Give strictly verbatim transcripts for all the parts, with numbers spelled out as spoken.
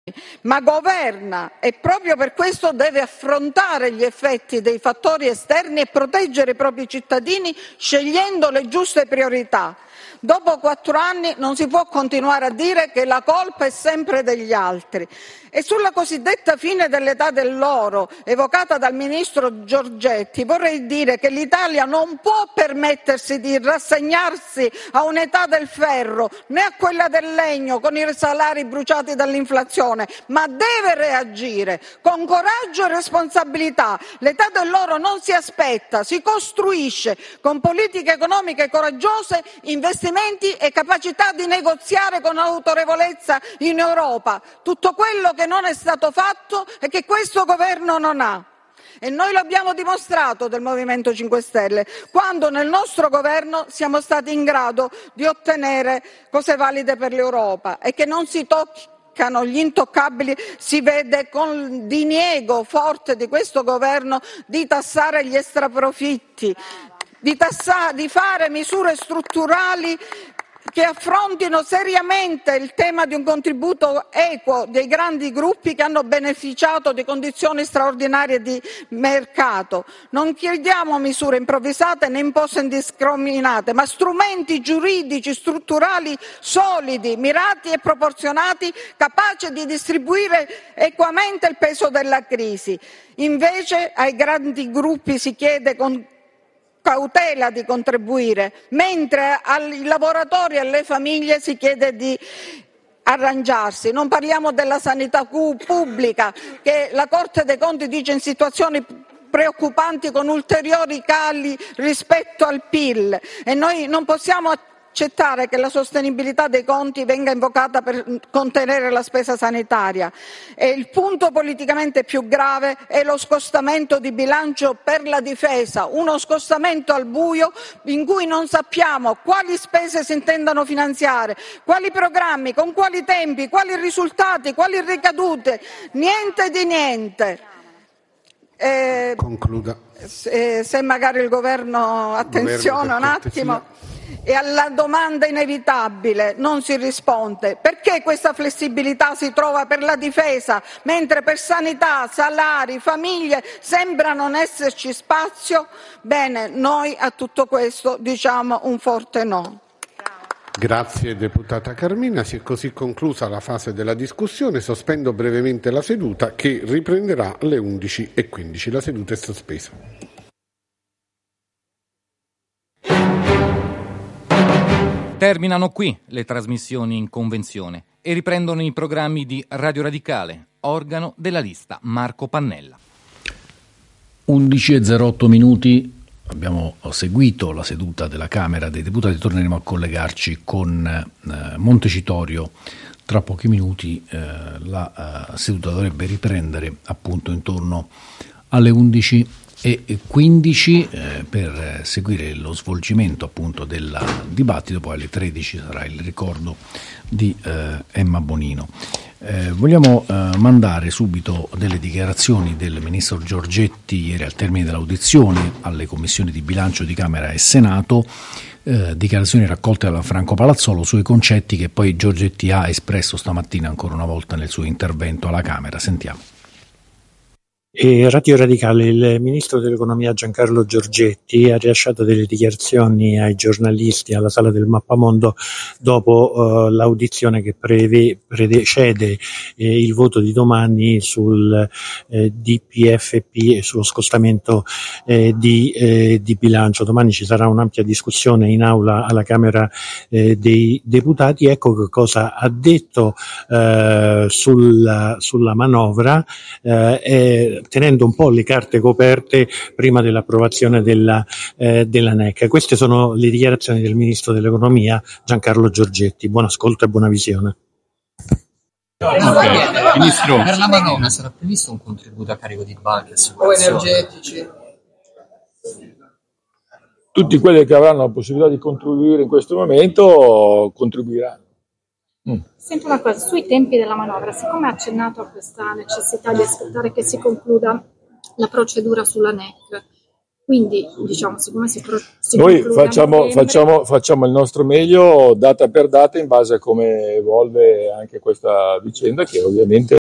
ma governa e proprio per questo deve affrontare gli effetti dei fattori esterni e proteggere i propri cittadini scegliendo le giuste priorità. Dopo quattro anni non si può continuare a dire che la colpa è sempre degli altri. E sulla cosiddetta fine dell'età dell'oro, evocata dal ministro Giorgetti, vorrei dire che l'Italia non può permettersi di rassegnarsi a un'età del ferro, né a quella del legno, con i salari bruciati dall'inflazione, ma deve reagire con coraggio e responsabilità. L'età dell'oro non si aspetta, si costruisce con politiche economiche coraggiose, investimenti e capacità di negoziare con autorevolezza in Europa. Tutto quello che non è stato fatto e che questo governo non ha. E noi lo abbiamo dimostrato del Movimento cinque Stelle, quando nel nostro governo siamo stati in grado di ottenere cose valide per l'Europa e che non si toccano gli intoccabili, si vede con il diniego forte di questo governo di tassare gli extraprofitti, di, tassa, di fare misure strutturali che affrontino seriamente il tema di un contributo equo dei grandi gruppi che hanno beneficiato di condizioni straordinarie di mercato. Non chiediamo misure improvvisate né imposte indiscriminate, ma strumenti giuridici strutturali solidi, mirati e proporzionati, capaci di distribuire equamente il peso della crisi. Invece ai grandi gruppi si chiede con cautela di contribuire, mentre ai lavoratori e alle famiglie si chiede di arrangiarsi. Non parliamo della sanità pubblica, che la Corte dei Conti dice in situazioni preoccupanti con ulteriori cali rispetto al P I L, e noi non possiamo accettare che la sostenibilità dei conti venga invocata per contenere la spesa sanitaria. E il punto politicamente più grave è lo scostamento di bilancio per la difesa, uno scostamento al buio in cui non sappiamo quali spese si intendano finanziare, quali programmi, con quali tempi, quali risultati, quali ricadute, niente di niente. Eh, Concluda. Se, se magari il governo, attenzione un attimo. E alla domanda inevitabile non si risponde: perché questa flessibilità si trova per la difesa, mentre per sanità, salari, famiglie sembra non esserci spazio? Bene, noi a tutto questo diciamo un forte no. Grazie deputata Carmina, si è così conclusa la fase della discussione. Sospendo brevemente la seduta, che riprenderà alle undici e quindici. La seduta è sospesa. Terminano qui le trasmissioni in convenzione e riprendono i programmi di Radio Radicale, organo della lista Marco Pannella. undici e zero otto minuti, abbiamo seguito la seduta della Camera dei Deputati, torneremo a collegarci con eh, Montecitorio tra pochi minuti. Eh, la eh, seduta dovrebbe riprendere appunto intorno alle undici e quindici eh, per seguire lo svolgimento appunto del dibattito. Poi alle tredici sarà il ricordo di eh, Emma Bonino. Eh, vogliamo eh, mandare subito delle dichiarazioni del ministro Giorgetti ieri al termine dell'audizione alle commissioni di bilancio di Camera e Senato, eh, dichiarazioni raccolte dalla Franco Palazzolo sui concetti che poi Giorgetti ha espresso stamattina ancora una volta nel suo intervento alla Camera. Sentiamo. E Radio Radicale, il ministro dell'economia Giancarlo Giorgetti ha rilasciato delle dichiarazioni ai giornalisti alla sala del Mappamondo dopo uh, l'audizione che preve, precede eh, il voto di domani sul eh, D P F P e sullo scostamento eh, di, eh, di bilancio. Domani ci sarà un'ampia discussione in aula alla Camera eh, dei Deputati. Ecco che cosa ha detto eh, sulla, sulla manovra, eh, e tenendo un po' le carte coperte prima dell'approvazione della, eh, della N E C. Queste sono le dichiarazioni del Ministro dell'Economia Giancarlo Giorgetti. Buon ascolto e buona visione. Okay. Ministro, per la manovra sarà previsto un contributo a carico di banche o energetici? Tutti quelli che avranno la possibilità di contribuire in questo momento contribuiranno. Mm. Sento una cosa, sui tempi della manovra, siccome ha accennato a questa necessità di aspettare che si concluda la procedura sulla N E C, Quindi, diciamo, siccome si, pro- si Noi conclude a facciamo, novembre, facciamo, facciamo il nostro meglio data per data in base a come evolve anche questa vicenda, che ovviamente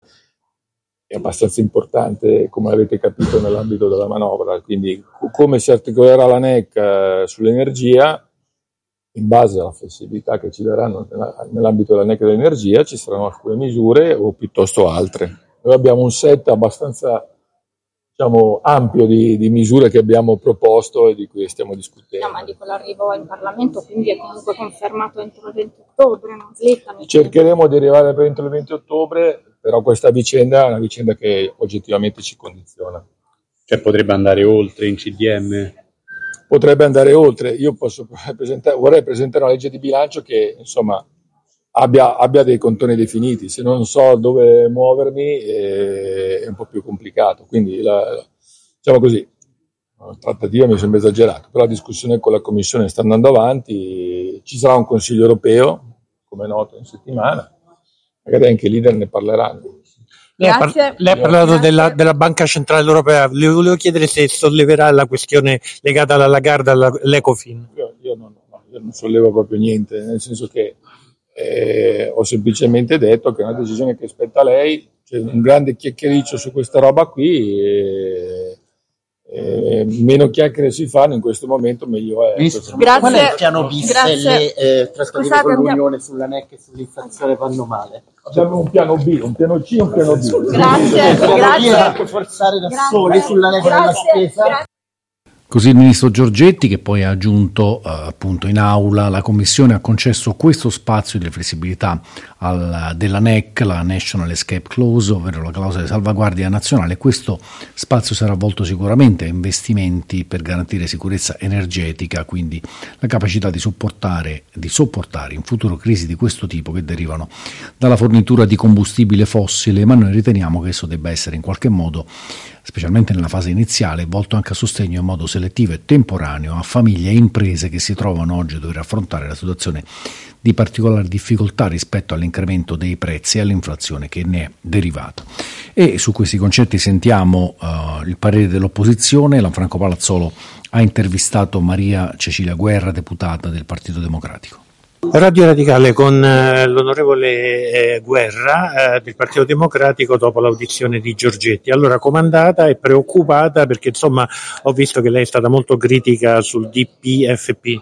è abbastanza importante, come avete capito, nell'ambito della manovra. Quindi come si articolerà la N E C eh, sull'energia, in base alla flessibilità che ci daranno nell'ambito della N E C dell'energia, ci saranno alcune misure o piuttosto altre. Noi abbiamo un set abbastanza, diciamo, ampio di, di misure che abbiamo proposto e di cui stiamo discutendo. no, ma dico l'arrivo in Parlamento, quindi è comunque confermato entro il venti ottobre, non slittano. Cercheremo di arrivare entro il venti ottobre, però questa vicenda è una vicenda che oggettivamente ci condiziona. Cioè potrebbe andare oltre in C D M? Potrebbe andare oltre. Io posso presentare, vorrei presentare una legge di bilancio che, insomma, abbia, abbia dei contorni definiti. Se non so dove muovermi eh, è un po' più complicato. Quindi, la, diciamo così, la trattativa mi sembra esagerato, però la discussione con la Commissione sta andando avanti. Ci sarà un Consiglio europeo, come è noto, in settimana. Magari anche i leader ne parleranno. Lei ha, par- lei ha parlato della, della Banca Centrale Europea, le volevo chiedere se solleverà la questione legata alla Lagarde, all'Ecofin. Io, io, non, no, io non sollevo proprio niente, nel senso che eh, ho semplicemente detto che è una decisione che spetta a lei, c'è un grande chiacchiericcio su questa roba qui, e, e meno chiacchiere si fanno in questo momento meglio è. Ministro, Grazie. qual è il piano bis se le eh, trattative Scusate, con abbiamo- l'Unione sulla N E C e sull'inflazione vanno male? Abbiamo un piano B, un piano C e un piano D. Grazie, grazie. Anche forzare da Grazie. soli sulla regola della Grazie, spesa? grazie. Così il ministro Giorgetti, che poi ha aggiunto eh, appunto in aula, la Commissione ha concesso questo spazio di flessibilità al, della N E C, la National Escape Clause, ovvero la clausola di salvaguardia nazionale. Questo spazio sarà volto sicuramente a investimenti per garantire sicurezza energetica, quindi la capacità di sopportare, di sopportare in futuro crisi di questo tipo che derivano dalla fornitura di combustibile fossile, ma noi riteniamo che esso debba essere in qualche modo, specialmente nella fase iniziale, volto anche a sostegno in modo selettivo e temporaneo a famiglie e imprese che si trovano oggi a dover affrontare la situazione di particolare difficoltà rispetto all'incremento dei prezzi e all'inflazione che ne è derivata. E su questi concetti sentiamo uh, il parere dell'opposizione. Lanfranco Palazzolo ha intervistato Maria Cecilia Guerra, deputata del Partito Democratico. Radio Radicale con eh, l'onorevole eh, Guerra eh, del Partito Democratico dopo l'audizione di Giorgetti. Allora, comandata e preoccupata perché insomma ho visto che lei è stata molto critica sul D P F P.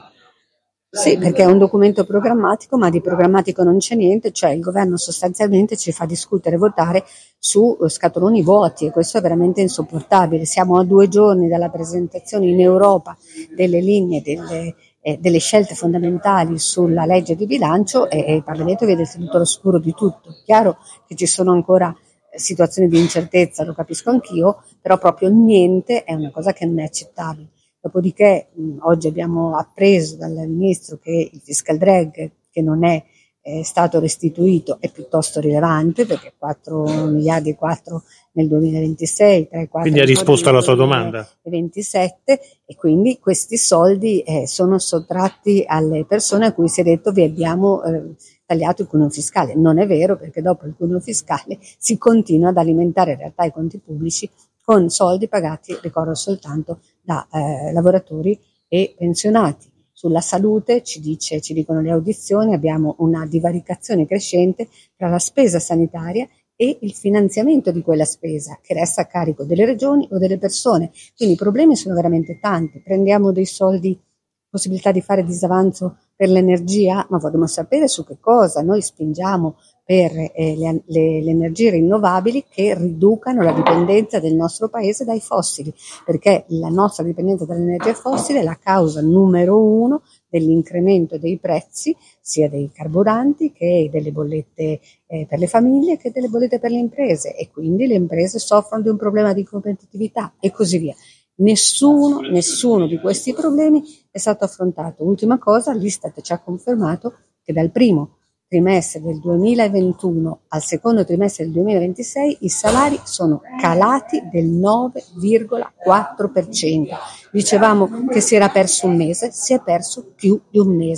Sì, perché è un documento programmatico, ma di programmatico non c'è niente, cioè il governo sostanzialmente ci fa discutere e votare su scatoloni vuoti e questo è veramente insopportabile. Siamo a due giorni dalla presentazione in Europa delle linee, delle eh, delle scelte fondamentali sulla legge di bilancio e, e il Parlamento vede tenuto all'oscuro di tutto. Chiaro che ci sono ancora eh, situazioni di incertezza, lo capisco anch'io, però proprio niente è una cosa che non è accettabile. Dopodiché mh, oggi abbiamo appreso dal Ministro che il fiscal drag, che non è eh, stato restituito, è piuttosto rilevante perché quattro miliardi e quattro nel duemilaventisei, tre, quattro quindi ha risposto alla sua domanda. ventisette e quindi questi soldi eh, sono sottratti alle persone a cui si è detto vi abbiamo eh, tagliato il cuneo fiscale. Non è vero, perché dopo il cuneo fiscale si continua ad alimentare in realtà i conti pubblici con soldi pagati, ricordo, soltanto da eh, lavoratori e pensionati. Sulla salute ci dice, ci dicono le audizioni, abbiamo una divaricazione crescente tra la spesa sanitaria e il finanziamento di quella spesa che resta a carico delle regioni o delle persone. Quindi i problemi sono veramente tanti. Prendiamo dei soldi, possibilità di fare disavanzo per l'energia, ma vogliamo sapere su che cosa. Noi spingiamo per eh, le, le, le energie rinnovabili che riducano la dipendenza del nostro paese dai fossili, perché la nostra dipendenza dall'energia fossile è la causa numero uno dell'incremento dei prezzi sia dei carburanti che delle bollette eh, per le famiglie che delle bollette per le imprese, e quindi le imprese soffrono di un problema di competitività e così via. Nessuno, nessuno di questi problemi è stato affrontato. Ultima cosa, l'Istat ci ha confermato che dal primo trimestre del duemilaventuno al secondo trimestre del duemilaventisei i salari sono calati del nove virgola quattro per cento. Dicevamo che si era perso un mese, si è perso più di un mese.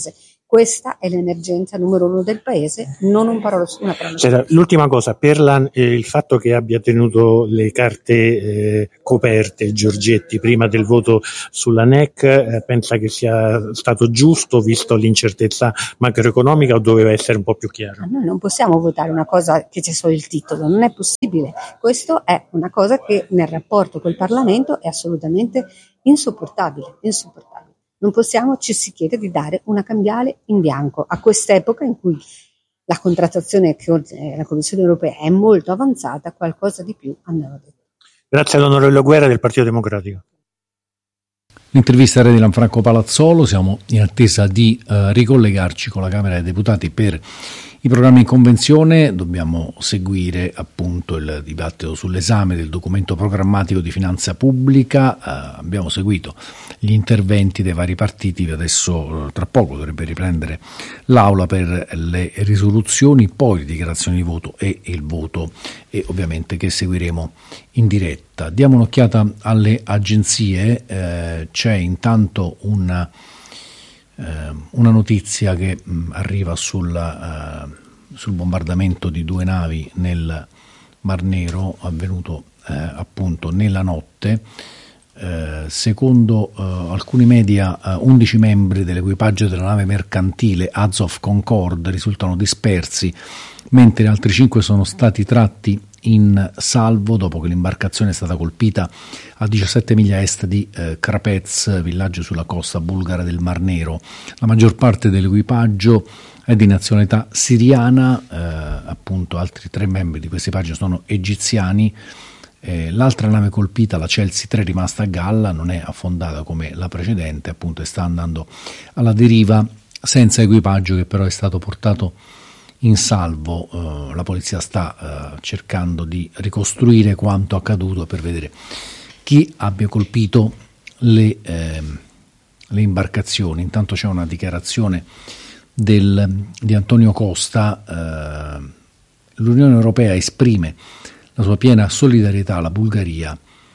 Questa è l'emergenza numero uno del paese, non un parola, una parola sola. L'ultima cosa, per la, eh, il fatto che abbia tenuto le carte eh, coperte Giorgetti prima del voto sulla N E C, eh, pensa che sia stato giusto visto l'incertezza macroeconomica o doveva essere un po' più chiaro? Noi non possiamo votare una cosa che c'è solo il titolo, non è possibile. Questo è una cosa che nel rapporto col Parlamento è assolutamente insopportabile, insopportabile. Non possiamo, ci si chiede di dare una cambiale in bianco a quest'epoca in cui la contrattazione che la Commissione europea è molto avanzata, qualcosa di più andava detto. Grazie all'onorevole Guerra del Partito Democratico. L'intervista era di Lanfranco Palazzolo, siamo in attesa di uh, ricollegarci con la Camera dei Deputati per i programmi in convenzione. Dobbiamo seguire appunto il dibattito sull'esame del documento programmatico di finanza pubblica. Uh, abbiamo seguito gli interventi dei vari partiti, adesso uh, tra poco dovrebbe riprendere l'Aula per le risoluzioni, poi le dichiarazioni di voto e il voto, e ovviamente che seguiremo in diretta. Diamo un'occhiata alle agenzie, eh, c'è intanto una una notizia che mh, arriva sul, uh, sul bombardamento di due navi nel Mar Nero, avvenuto uh, appunto nella notte. Uh, secondo uh, alcuni media, uh, undici membri dell'equipaggio della nave mercantile Azov Concorde risultano dispersi, mentre altri cinque sono stati tratti in salvo dopo che l'imbarcazione è stata colpita a diciassette miglia a est di eh, Krapets, villaggio sulla costa bulgara del Mar Nero. La maggior parte dell'equipaggio è di nazionalità siriana, eh, appunto altri tre membri di questo equipaggio sono egiziani. Eh, l'altra nave colpita, la Chelsea tre, rimasta a galla, non è affondata come la precedente, appunto, e sta andando alla deriva senza equipaggio, che però è stato portato in salvo. Uh, la polizia sta uh, cercando di ricostruire quanto accaduto per vedere chi abbia colpito le, eh, le imbarcazioni. Intanto c'è una dichiarazione del, di Antonio Costa. Uh, l'Unione Europea esprime la sua piena solidarietà alla Bulgaria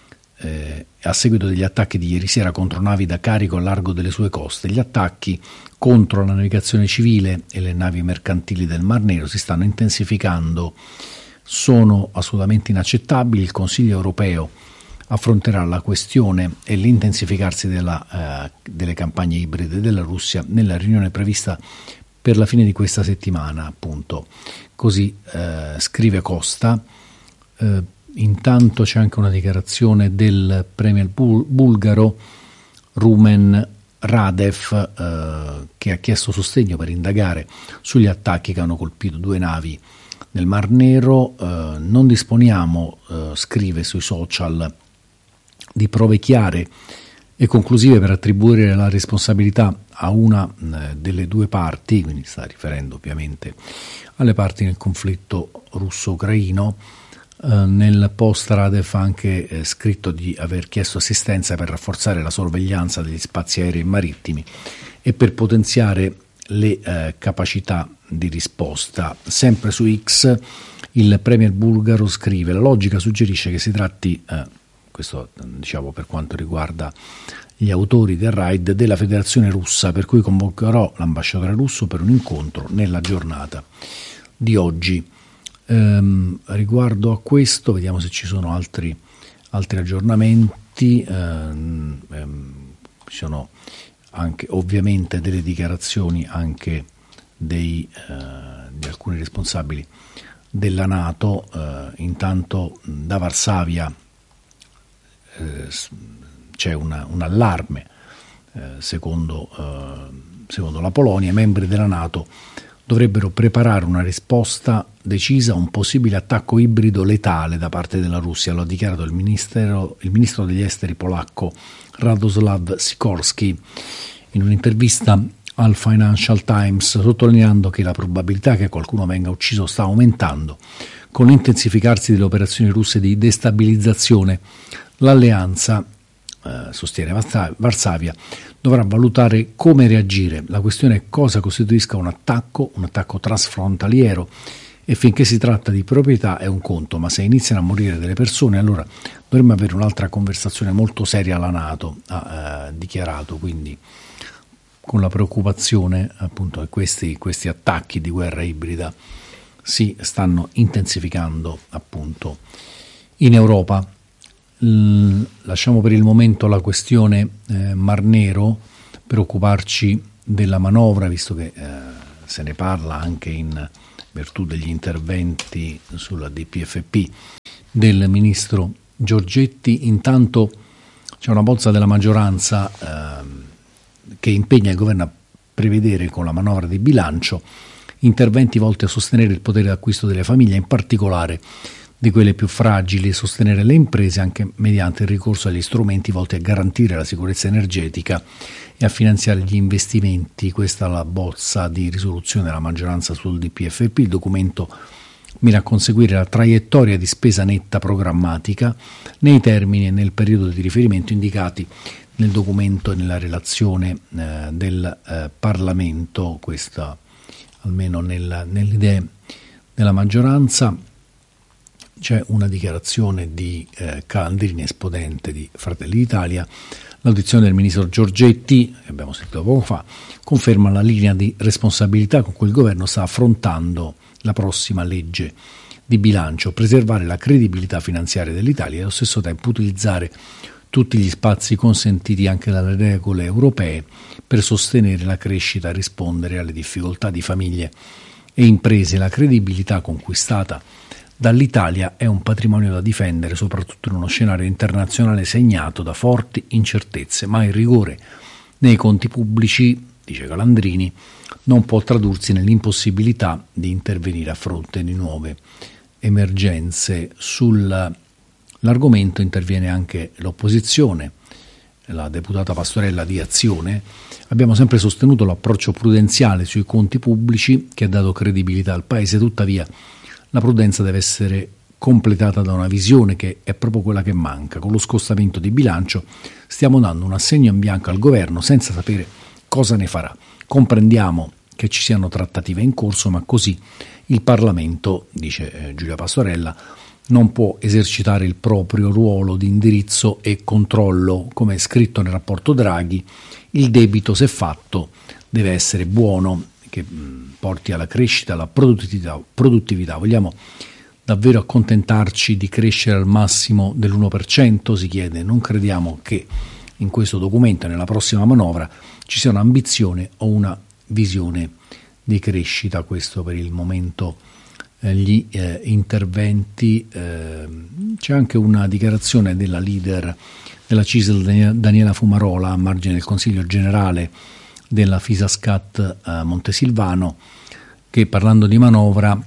eh, a seguito degli attacchi di ieri sera contro navi da carico a largo delle sue coste. Gli attacchi contro la navigazione civile e le navi mercantili del Mar Nero si stanno intensificando, sono assolutamente inaccettabili. Il Consiglio europeo affronterà la questione e l'intensificarsi della, eh, delle campagne ibride della Russia nella riunione prevista per la fine di questa settimana, appunto. Così eh, scrive Costa. Eh, intanto c'è anche una dichiarazione del premier bul- bulgaro Rumen Radev, eh, che ha chiesto sostegno per indagare sugli attacchi che hanno colpito due navi nel Mar Nero. Eh, non disponiamo, eh, scrive sui social, di prove chiare e conclusive per attribuire la responsabilità a una eh, delle due parti, quindi sta riferendo ovviamente alle parti nel conflitto russo-ucraino. Eh, nel post Radev ha anche eh, scritto di aver chiesto assistenza per rafforzare la sorveglianza degli spazi aerei e marittimi e per potenziare le eh, capacità di risposta. Sempre su X il premier bulgaro scrive: la logica suggerisce che si tratti, eh, questo diciamo per quanto riguarda gli autori del raid, della Federazione Russa, per cui convocherò l'ambasciatore russo per un incontro nella giornata di oggi. Ehm, riguardo a questo vediamo se ci sono altri, altri aggiornamenti. Ehm, ehm, ci sono anche ovviamente delle dichiarazioni anche dei, eh, di alcuni responsabili della NATO. Eh, intanto da Varsavia eh, c'è una, un allarme, eh, secondo, eh, secondo la Polonia. I membri della NATO dovrebbero preparare una risposta decisa a un possibile attacco ibrido letale da parte della Russia, lo ha dichiarato il, ministero, il ministro degli esteri polacco Radoslav Sikorski in un'intervista al Financial Times, sottolineando che la probabilità che qualcuno venga ucciso sta aumentando con l'intensificarsi delle operazioni russe di destabilizzazione. L'alleanza, eh, sostiene Varsavia, dovrà valutare come reagire. La questione è cosa costituisca un attacco, un attacco transfrontaliero, e finché si tratta di proprietà è un conto, ma se iniziano a morire delle persone allora dovremmo avere un'altra conversazione molto seria alla NATO, ha eh, dichiarato. Quindi con la preoccupazione appunto che questi, questi attacchi di guerra ibrida si stanno intensificando appunto in Europa. L- lasciamo per il momento la questione eh, Mar Nero per occuparci della manovra, visto che eh, se ne parla anche in virtù degli interventi sulla D P F P del ministro Giorgetti. Intanto c'è una bozza della maggioranza eh, che impegna il governo a prevedere con la manovra di bilancio interventi volti a sostenere il potere d'acquisto delle famiglie, in particolare di quelle più fragili, e sostenere le imprese anche mediante il ricorso agli strumenti volti a garantire la sicurezza energetica e a finanziare gli investimenti. Questa è la bozza di risoluzione della maggioranza sul D P F P. Il documento mira a conseguire la traiettoria di spesa netta programmatica nei termini e nel periodo di riferimento indicati nel documento e nella relazione eh, del eh, Parlamento, questa almeno nel, nelle idee della maggioranza. C'è una dichiarazione di eh, Calandrini, esponente di Fratelli d'Italia. L'audizione del ministro Giorgetti, che abbiamo sentito poco fa, conferma la linea di responsabilità con cui il governo sta affrontando la prossima legge di bilancio: preservare la credibilità finanziaria dell'Italia e allo stesso tempo utilizzare tutti gli spazi consentiti anche dalle regole europee per sostenere la crescita e rispondere alle difficoltà di famiglie e imprese. La credibilità conquistata dall'Italia è un patrimonio da difendere, soprattutto in uno scenario internazionale segnato da forti incertezze, ma il rigore nei conti pubblici, dice Calandrini, non può tradursi nell'impossibilità di intervenire a fronte di nuove emergenze. Sull'argomento interviene anche l'opposizione, la deputata Pastorella di Azione. Abbiamo sempre sostenuto l'approccio prudenziale sui conti pubblici che ha dato credibilità al Paese, tuttavia la prudenza deve essere completata da una visione che è proprio quella che manca. Con lo scostamento di bilancio stiamo dando un assegno in bianco al governo senza sapere cosa ne farà. Comprendiamo che ci siano trattative in corso, ma così il Parlamento, dice eh, Giulia Pastorella, non può esercitare il proprio ruolo di indirizzo e controllo. Come è scritto nel rapporto Draghi, il debito, se fatto, deve essere buono, che mh, porti alla crescita, alla produttività, produttività. Vogliamo davvero accontentarci di crescere al massimo dell'uno per cento? Si chiede. Non crediamo che in questo documento e nella prossima manovra ci sia un'ambizione o una visione di crescita. Questo per il momento eh, gli eh, interventi. Eh, c'è anche una dichiarazione della leader della C I S L, Daniela Fumarola, a margine del Consiglio Generale della Fisascat eh, Montesilvano, che parlando di manovra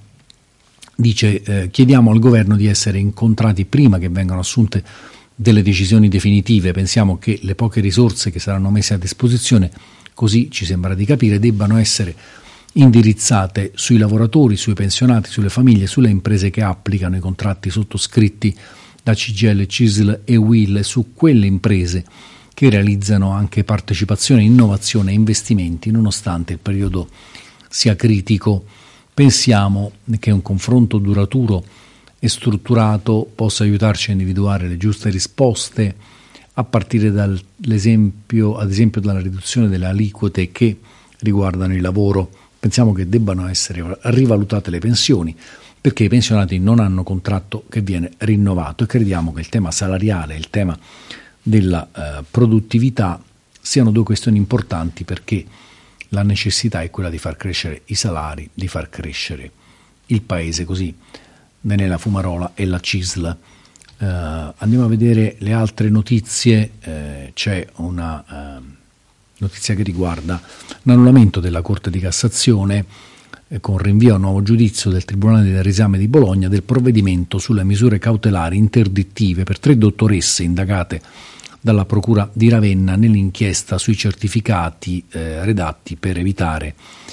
dice eh, chiediamo al governo di essere incontrati prima che vengano assunte delle decisioni definitive. Pensiamo che le poche risorse che saranno messe a disposizione, così ci sembra di capire, debbano essere indirizzate sui lavoratori, sui pensionati, sulle famiglie, sulle imprese che applicano i contratti sottoscritti da C G I L, C I S L e U I L, su quelle imprese che realizzano anche partecipazione, innovazione e investimenti, nonostante il periodo sia critico. Pensiamo che un confronto duraturo e strutturato possa aiutarci a individuare le giuste risposte, a partire dall'esempio, ad esempio dalla riduzione delle aliquote che riguardano il lavoro. Pensiamo che debbano essere rivalutate le pensioni, perché i pensionati non hanno contratto che viene rinnovato, e crediamo che il tema salariale e il tema della eh, produttività siano due questioni importanti, perché la necessità è quella di far crescere i salari, di far crescere il Paese. Così Daniela Fumarola e la C I S L. Uh, andiamo a vedere le altre notizie. Uh, c'è una uh, notizia che riguarda l'annullamento della Corte di Cassazione eh, con rinvio a nuovo giudizio del Tribunale del Riesame di Bologna del provvedimento sulle misure cautelari interdittive per tre dottoresse indagate dalla Procura di Ravenna nell'inchiesta sui certificati eh, redatti per evitare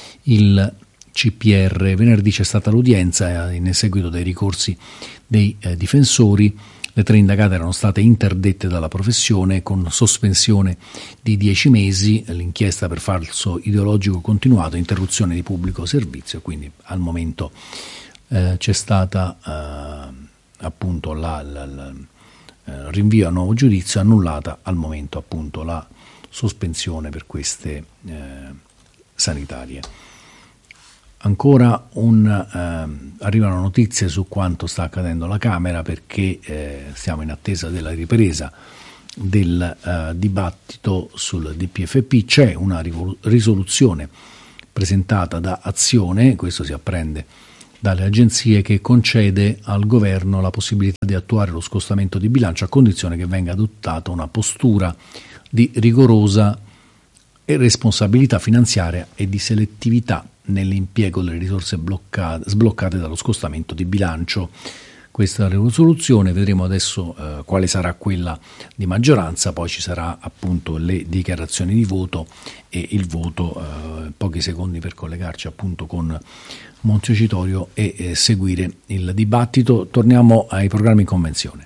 il C P R. Venerdì c'è stata l'udienza eh, in seguito dei ricorsi dei eh, difensori. Le tre indagate erano state interdette dalla professione con sospensione di dieci mesi, l'inchiesta per falso ideologico continuato, interruzione di pubblico servizio. Quindi al momento eh, c'è stata eh, appunto la, la, la, eh, rinvio a nuovo giudizio, annullata al momento appunto la sospensione per queste eh, sanitarie. Ancora un, eh, arrivano notizie su quanto sta accadendo alla Camera, perché eh, siamo in attesa della ripresa del eh, dibattito sul D P F P. C'è una rivol- risoluzione presentata da Azione, questo si apprende dalle agenzie, che concede al governo la possibilità di attuare lo scostamento di bilancio a condizione che venga adottata una postura di rigorosa e responsabilità finanziaria e di selettività nell'impiego delle risorse bloccate, sbloccate dallo scostamento di bilancio. Questa risoluzione, vedremo adesso eh, quale sarà quella di maggioranza, poi ci sarà appunto le dichiarazioni di voto e il voto, eh, pochi secondi per collegarci appunto con Montecitorio e eh, seguire il dibattito. Torniamo ai programmi in convenzione.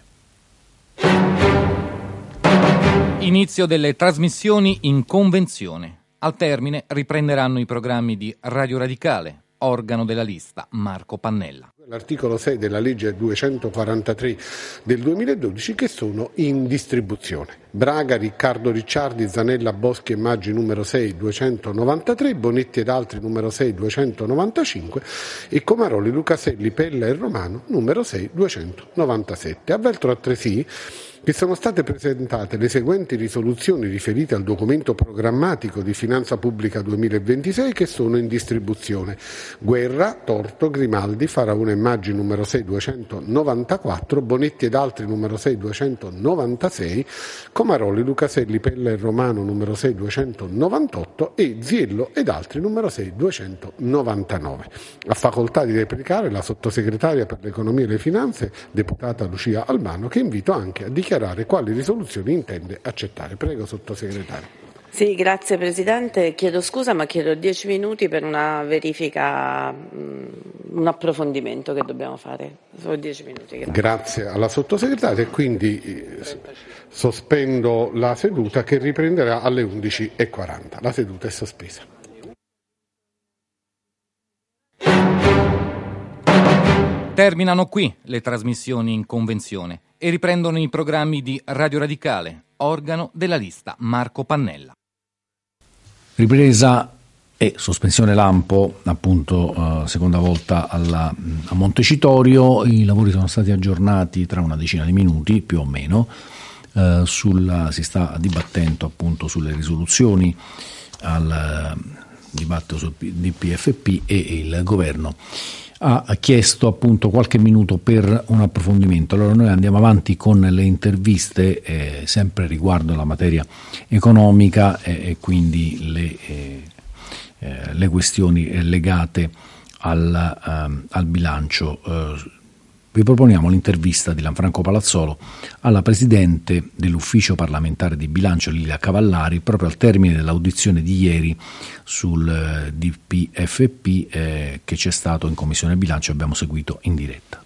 Inizio delle trasmissioni in convenzione. Al termine riprenderanno i programmi di Radio Radicale, organo della lista Marco Pannella. L'articolo sei della legge duecentoquarantatré del duemiladodici, che sono in distribuzione. Braga, Riccardo Ricciardi, Zanella, Boschi e Maggi numero sei duecentonovantatré, Bonetti ed altri numero sei duecentonovantacinque e Comaroli, Lucaselli, Pella e Romano numero sei duecentonovantasette. Avverto altresì che sono state presentate le seguenti risoluzioni riferite al documento programmatico di finanza pubblica duemilaventisei, che sono in distribuzione. Guerra, Torto, Grimaldi, Faraone e Maggi numero sei duecentonovantaquattro, Bonetti ed altri numero sei duecentonovantasei, Comaroli, Lucaselli, Pella e Romano numero sei duecentonovantotto e Ziello ed altri numero sei duecentonovantanove. Ha facoltà di replicare la sottosegretaria per l'economia e le finanze, deputata Lucia Albano, che invito anche a dichiarare quali risoluzioni intende accettare. Prego, sottosegretario. Sì, grazie Presidente. Chiedo scusa, ma chiedo dieci minuti per una verifica, un approfondimento che dobbiamo fare. Solo dieci minuti. Grazie. Grazie alla sottosegretaria, e quindi eh, sospendo la seduta, che riprenderà alle undici e quaranta. La seduta è sospesa. Terminano qui le trasmissioni in convenzione e riprendono i programmi di Radio Radicale, organo della lista Marco Pannella. Ripresa e sospensione lampo, appunto, uh, seconda volta alla, a Montecitorio. I lavori sono stati aggiornati tra una decina di minuti, più o meno. Uh, sulla, si sta dibattendo appunto sulle risoluzioni al uh, dibattito sul D P F P, e il governo ha chiesto appunto qualche minuto per un approfondimento. Allora noi andiamo avanti con le interviste, eh, sempre riguardo alla materia economica e, e quindi le, eh, eh, le questioni legate al, um, al bilancio. Eh, vi proponiamo l'intervista di Lanfranco Palazzolo alla Presidente dell'Ufficio parlamentare di bilancio Lilia Cavallari, proprio al termine dell'audizione di ieri sul eh, D P F P eh, che c'è stato in Commissione Bilancio, abbiamo seguito in diretta.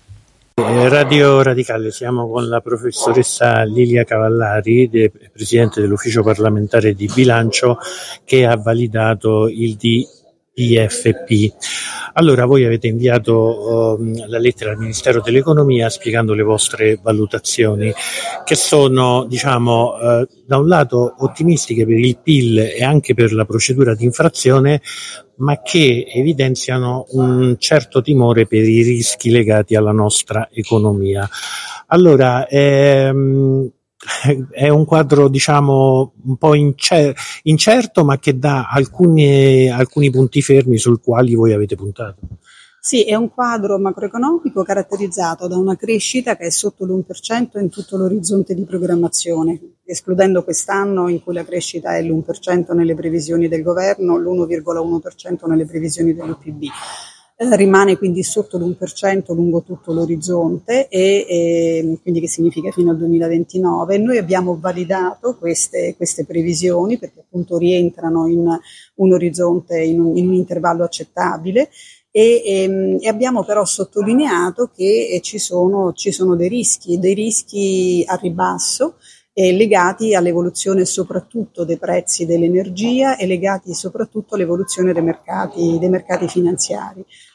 Radio Radicale, siamo con la professoressa Lilia Cavallari, de, Presidente dell'Ufficio parlamentare di bilancio, che ha validato il D P F P. Allora, voi avete inviato um, la lettera al Ministero dell'Economia spiegando le vostre valutazioni, che sono, diciamo, uh, da un lato ottimistiche per il P I L e anche per la procedura di infrazione, ma che evidenziano un certo timore per i rischi legati alla nostra economia. Allora, ehm, è un quadro, diciamo, un po' incer- incerto, ma che dà alcuni, alcuni punti fermi sul quali voi avete puntato. Sì, è un quadro macroeconomico caratterizzato da una crescita che è sotto l'uno per cento in tutto l'orizzonte di programmazione, escludendo quest'anno in cui la crescita è l'uno per cento nelle previsioni del governo, l'uno virgola uno per cento nelle previsioni dell'U P B. Rimane quindi sotto l'uno per cento lungo tutto l'orizzonte, e, e quindi che significa fino al duemilaventinove. Noi abbiamo validato queste, queste previsioni perché appunto rientrano in un orizzonte, in un, in un intervallo accettabile, e, e, e abbiamo però sottolineato che ci sono, ci sono dei rischi, dei rischi a ribasso, eh, legati all'evoluzione soprattutto dei prezzi dell'energia e legati soprattutto all'evoluzione dei mercati, dei mercati finanziari.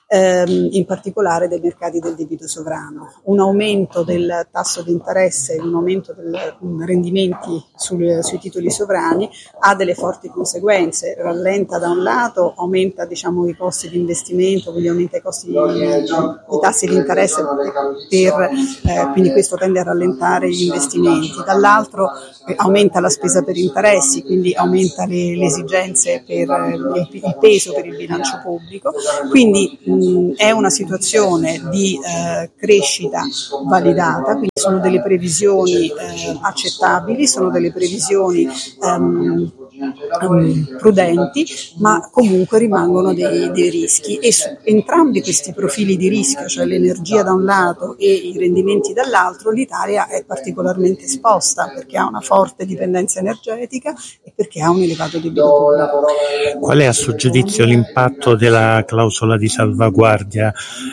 ehm, in particolare dei mercati del debito sovrano. Un aumento del tasso di interesse, un aumento dei rendimenti sul, sui titoli sovrani ha delle forti conseguenze, rallenta da un lato, aumenta diciamo, i costi di investimento, quindi aumenta i costi di, i tassi di interesse per, eh, quindi questo tende a rallentare gli investimenti, dall'altro eh, aumenta la spesa per interessi, quindi aumenta le, le esigenze per eh, il, il peso per il bilancio pubblico, quindi mh, è una situazione di eh, crescita validata, quindi sono delle previsioni eh, accettabili, sono delle previsioni ehm, Um, prudenti, ma comunque rimangono dei, dei rischi, e su entrambi questi profili di rischio, cioè l'energia da un lato e i rendimenti dall'altro, l'Italia è particolarmente esposta perché ha una forte dipendenza energetica e perché ha un elevato debito pubblico. Qual è a suo giudizio l'impatto della clausola di salvaguardia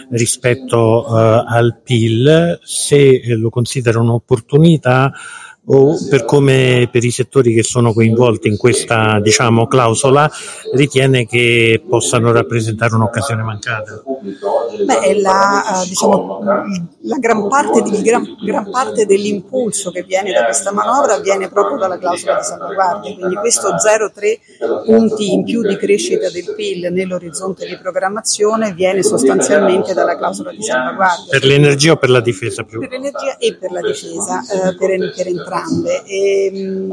rispetto uh, al P I L, se lo considera un'opportunità o per come per i settori che sono coinvolti in questa diciamo clausola ritiene che possano rappresentare un'occasione mancata? Beh, la, diciamo, la gran parte, di, gran, gran parte dell'impulso che viene da questa manovra viene proprio dalla clausola di salvaguardia, quindi questo zero virgola tre punti in più di crescita del P I L nell'orizzonte di programmazione viene sostanzialmente dalla clausola di salvaguardia. Per l'energia o per la difesa? Più? Per l'energia e per la difesa, eh, per, per entrambi. E, um,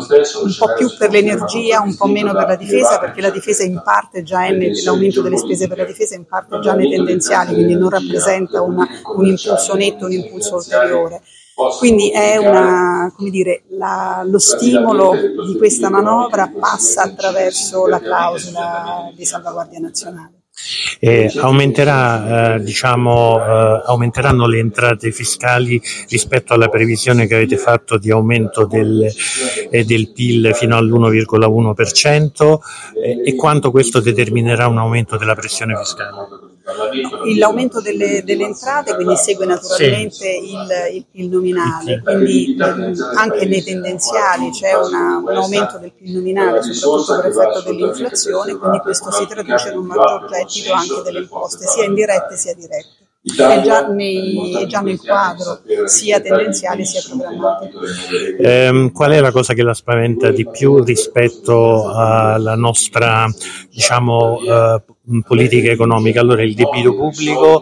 un po' più per l'energia, un po' meno per la difesa, perché la difesa in parte già è nel, l'aumento delle spese per la difesa in parte già nei tendenziali, quindi non rappresenta una, un impulso netto, un impulso ulteriore. Quindi è una, come dire, la, lo stimolo di questa manovra passa attraverso la clausola di salvaguardia nazionale. Eh, aumenterà, eh, diciamo, eh, aumenteranno le entrate fiscali rispetto alla previsione che avete fatto di aumento del, eh, del P I L fino all'uno virgola uno per cento eh, e quanto questo determinerà un aumento della pressione fiscale? L'aumento delle, delle entrate quindi segue naturalmente sì. il, il, il nominale, quindi ehm, anche nei tendenziali c'è una, un aumento del P I L nominale soprattutto per effetto dell'inflazione, quindi questo si traduce in un maggior gettito anche delle imposte, sia indirette sia dirette. È già, nei, è già nel quadro sia tendenziali sia programmati. Eh, qual è la cosa che la spaventa di più rispetto alla nostra diciamo eh, politica economica? Allora il debito pubblico,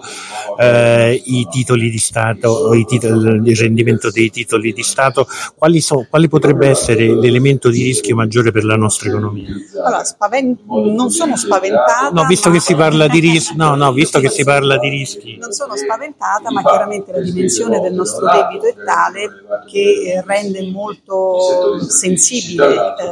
eh, i titoli di Stato, i titoli, il rendimento dei titoli di Stato, quali, so, quali potrebbe essere l'elemento di rischio maggiore per la nostra economia? Allora, spavent- non sono spaventata. No, visto ma... che si parla di rischi, no, no, visto che si parla di rischi. Non sono spaventata, ma chiaramente la dimensione del nostro debito è tale che rende molto sensibile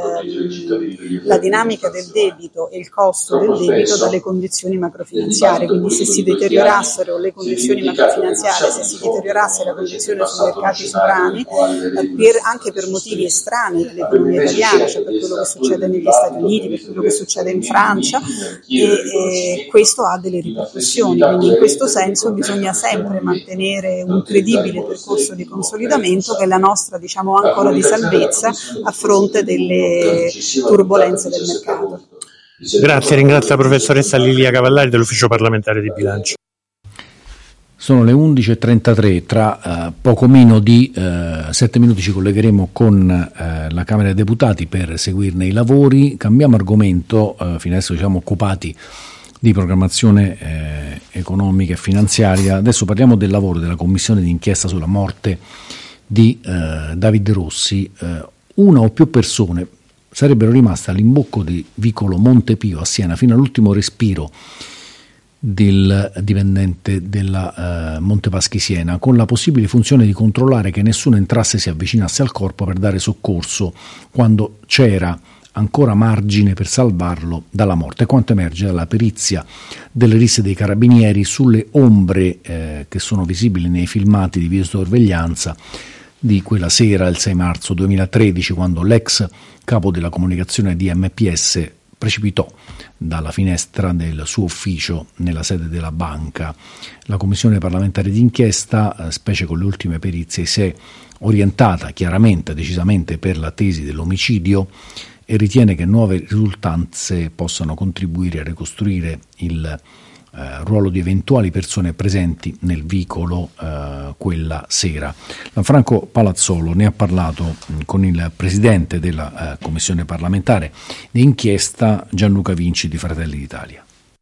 eh, la dinamica del debito e il costo del debito dalle condizioni macrofinanziarie, quindi se si deteriorassero le condizioni macrofinanziarie, se si deteriorasse la condizione sui mercati sovrani, eh, per, anche per motivi estranei all'economia italiana, cioè per quello che succede negli Stati Uniti, per quello che succede in Francia, e, e questo ha delle ripercussioni, quindi in questo senso bisogna sempre mantenere un credibile percorso di consolidamento che è la nostra, diciamo, ancora di salvezza a fronte delle turbolenze del mercato. Grazie, ringrazio la professoressa Lilia Cavallari dell'Ufficio parlamentare di bilancio. Sono le undici e trentatré, tra uh, poco meno di uh, sette minuti ci collegheremo con uh, la Camera dei Deputati per seguirne i lavori. Cambiamo argomento, uh, fino adesso ci siamo occupati di programmazione eh, economica e finanziaria, adesso parliamo del lavoro della Commissione d'inchiesta sulla morte di uh, David Rossi. Uh, una o più persone sarebbero rimaste all'imbocco di vicolo Montepio a Siena fino all'ultimo respiro del dipendente della uh, Montepaschi Siena, con la possibile funzione di controllare che nessuno entrasse e si avvicinasse al corpo per dare soccorso quando c'era ancora margine per salvarlo dalla morte, quanto emerge dalla perizia delle risse dei carabinieri sulle ombre eh, che sono visibili nei filmati di videosorveglianza di quella sera, il sei marzo duemilatredici, quando l'ex capo della comunicazione di M P S precipitò dalla finestra del suo ufficio nella sede della banca. La commissione parlamentare d'inchiesta, specie con le ultime perizie, si è orientata chiaramente, decisamente per la tesi dell'omicidio e ritiene che nuove risultanze possano contribuire a ricostruire il eh, ruolo di eventuali persone presenti nel vicolo eh, quella sera. Lanfranco Palazzolo ne ha parlato mh, con il presidente della eh, commissione parlamentare di inchiesta Gianluca Vinci di Fratelli d'Italia.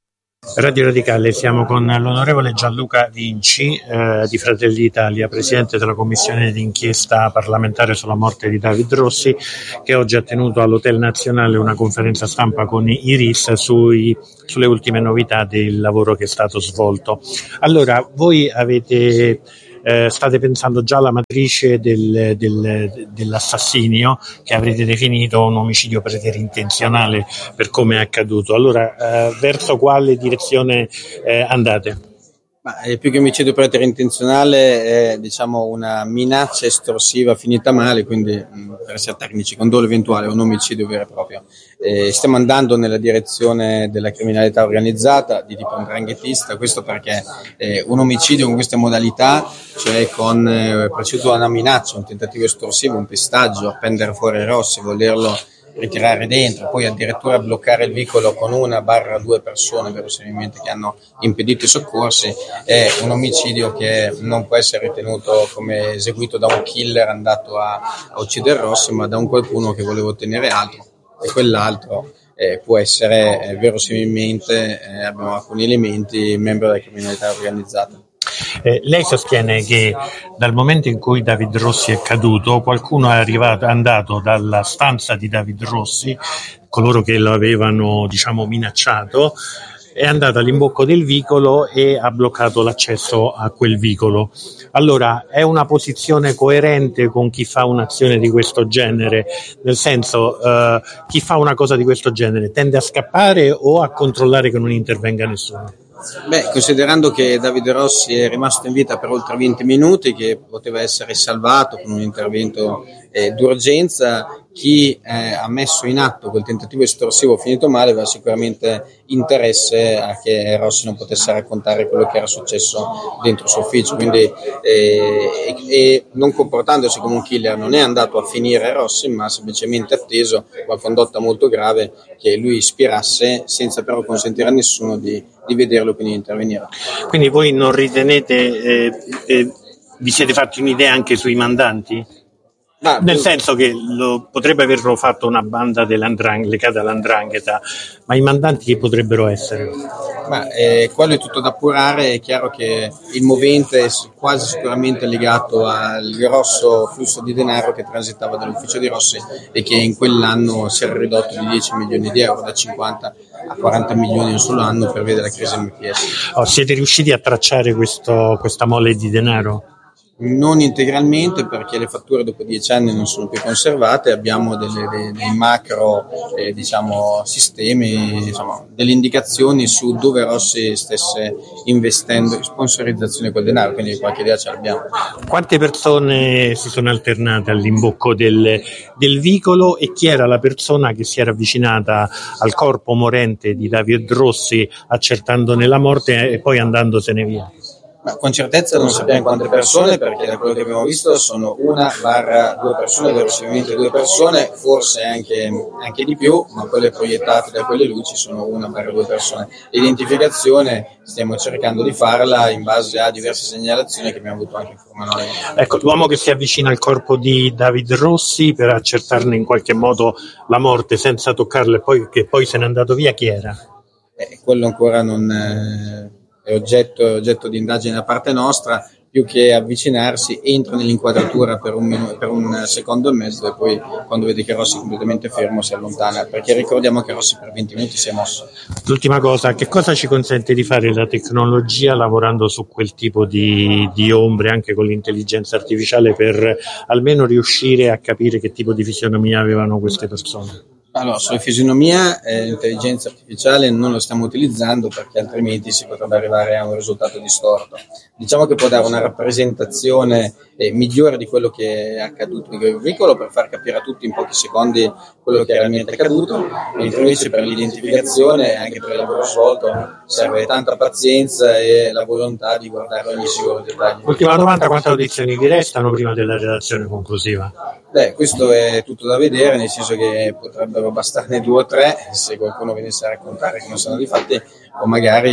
Radio Radicale, siamo con l'onorevole Gianluca Vinci eh, di Fratelli d'Italia, presidente della commissione d'inchiesta parlamentare sulla morte di David Rossi, che oggi ha tenuto all'Hotel Nazionale una conferenza stampa con i R I S sui, sulle ultime novità del lavoro che è stato svolto. Allora, voi avete Eh, state pensando già alla matrice del, del, dell'assassinio, che avrete definito un omicidio preterintenzionale per come è accaduto. Allora, eh, verso quale direzione eh, andate? Ma è più che omicidio preterintenzionale, è diciamo una minaccia estorsiva finita male, quindi mh, per essere tecnici, con dolo eventuale, un omicidio vero e proprio. Eh, stiamo andando nella direzione della criminalità organizzata di tipo ndranghetista, questo perché eh, un omicidio con queste modalità, cioè con eh, preceduto una minaccia, un tentativo estorsivo, un pestaggio, appendere fuori Rossi, volerlo ritirare dentro, poi addirittura bloccare il vicolo con una barra due persone verosimilmente che hanno impedito i soccorsi, è un omicidio che non può essere ritenuto come eseguito da un killer andato a, a uccidere Rossi, ma da un qualcuno che voleva ottenere altro, e quell'altro eh, può essere eh, verosimilmente, eh, abbiamo alcuni elementi, membro della criminalità organizzata. Eh, lei sostiene che dal momento in cui David Rossi è caduto, qualcuno è arrivato, è andato dalla stanza di David Rossi, coloro che lo avevano diciamo minacciato, è andato all'imbocco del vicolo e ha bloccato l'accesso a quel vicolo. Allora, è una posizione coerente con chi fa un'azione di questo genere? Nel senso, eh, chi fa una cosa di questo genere tende a scappare o a controllare che non intervenga nessuno? Beh, considerando che Davide Rossi è rimasto in vita per oltre venti minuti, che poteva essere salvato con un intervento eh, d'urgenza, chi eh, ha messo in atto quel tentativo estorsivo finito male aveva sicuramente interesse a che Rossi non potesse raccontare quello che era successo dentro il suo ufficio, quindi eh, e, e non comportandosi come un killer non è andato a finire Rossi, ma semplicemente atteso una condotta molto grave che lui ispirasse, senza però consentire a nessuno di, di vederlo e quindi intervenire. Quindi voi non ritenete, eh, eh, vi siete fatti un'idea anche sui mandanti? Ma, Nel senso che lo, potrebbe averlo fatto una banda legata all'andrangheta, ma i mandanti chi potrebbero essere? Ma eh, quello è tutto da appurare. È chiaro che il movente è quasi sicuramente legato al grosso flusso di denaro che transitava dall'ufficio di Rossi e che in quell'anno si era ridotto di dieci milioni di euro, da cinquanta a quaranta milioni in un solo anno per via della crisi M P S. Oh, siete riusciti a tracciare questo, questa mole di denaro? Non integralmente, perché le fatture dopo dieci anni non sono più conservate, abbiamo delle, dei, dei macro eh, diciamo, sistemi, insomma, delle indicazioni su dove Rossi stesse investendo in sponsorizzazione quel denaro, quindi qualche idea ce l'abbiamo. Quante persone si sono alternate all'imbocco del, del vicolo e chi era la persona che si era avvicinata al corpo morente di David Rossi accertandone la morte e poi andandosene via? Ma con certezza non sappiamo quante persone, perché da quello che abbiamo visto sono una barra due persone, verosimilmente due persone, forse anche, anche di più, ma quelle proiettate da quelle luci sono una barra due persone. L'identificazione stiamo cercando di farla in base a diverse segnalazioni che abbiamo avuto anche in forma anonima. Ecco, l'uomo che si avvicina al corpo di David Rossi per accertarne in qualche modo la morte senza toccarlo e poi, che poi se n'è andato via, chi era? Eh, quello ancora non... Eh... è oggetto, oggetto di indagine da parte nostra. Più che avvicinarsi entra nell'inquadratura per un, minuto, per un secondo e mezzo e poi quando vede che Rossi è completamente fermo si allontana, perché ricordiamo che Rossi per venti minuti si è mosso. L'ultima cosa, che cosa ci consente di fare la tecnologia lavorando su quel tipo di, di ombre anche con l'intelligenza artificiale per almeno riuscire a capire che tipo di fisionomia avevano queste persone? Allora, sulla fisionomia eh, l'intelligenza artificiale non lo stiamo utilizzando perché altrimenti si potrebbe arrivare a un risultato distorto. Diciamo che può dare una rappresentazione eh, migliore di quello che è accaduto in quel veicolo per far capire a tutti in pochi secondi quello che è realmente accaduto, mentre invece per l'identificazione e anche per il lavoro svolto serve tanta pazienza e la volontà di guardare ogni singolo dettaglio. Ultima domanda, quante audizioni vi restano prima della redazione conclusiva? Beh, questo è tutto da vedere, nel senso che potrebbero bastarne due o tre se qualcuno venisse a raccontare che non sono di fatti, o magari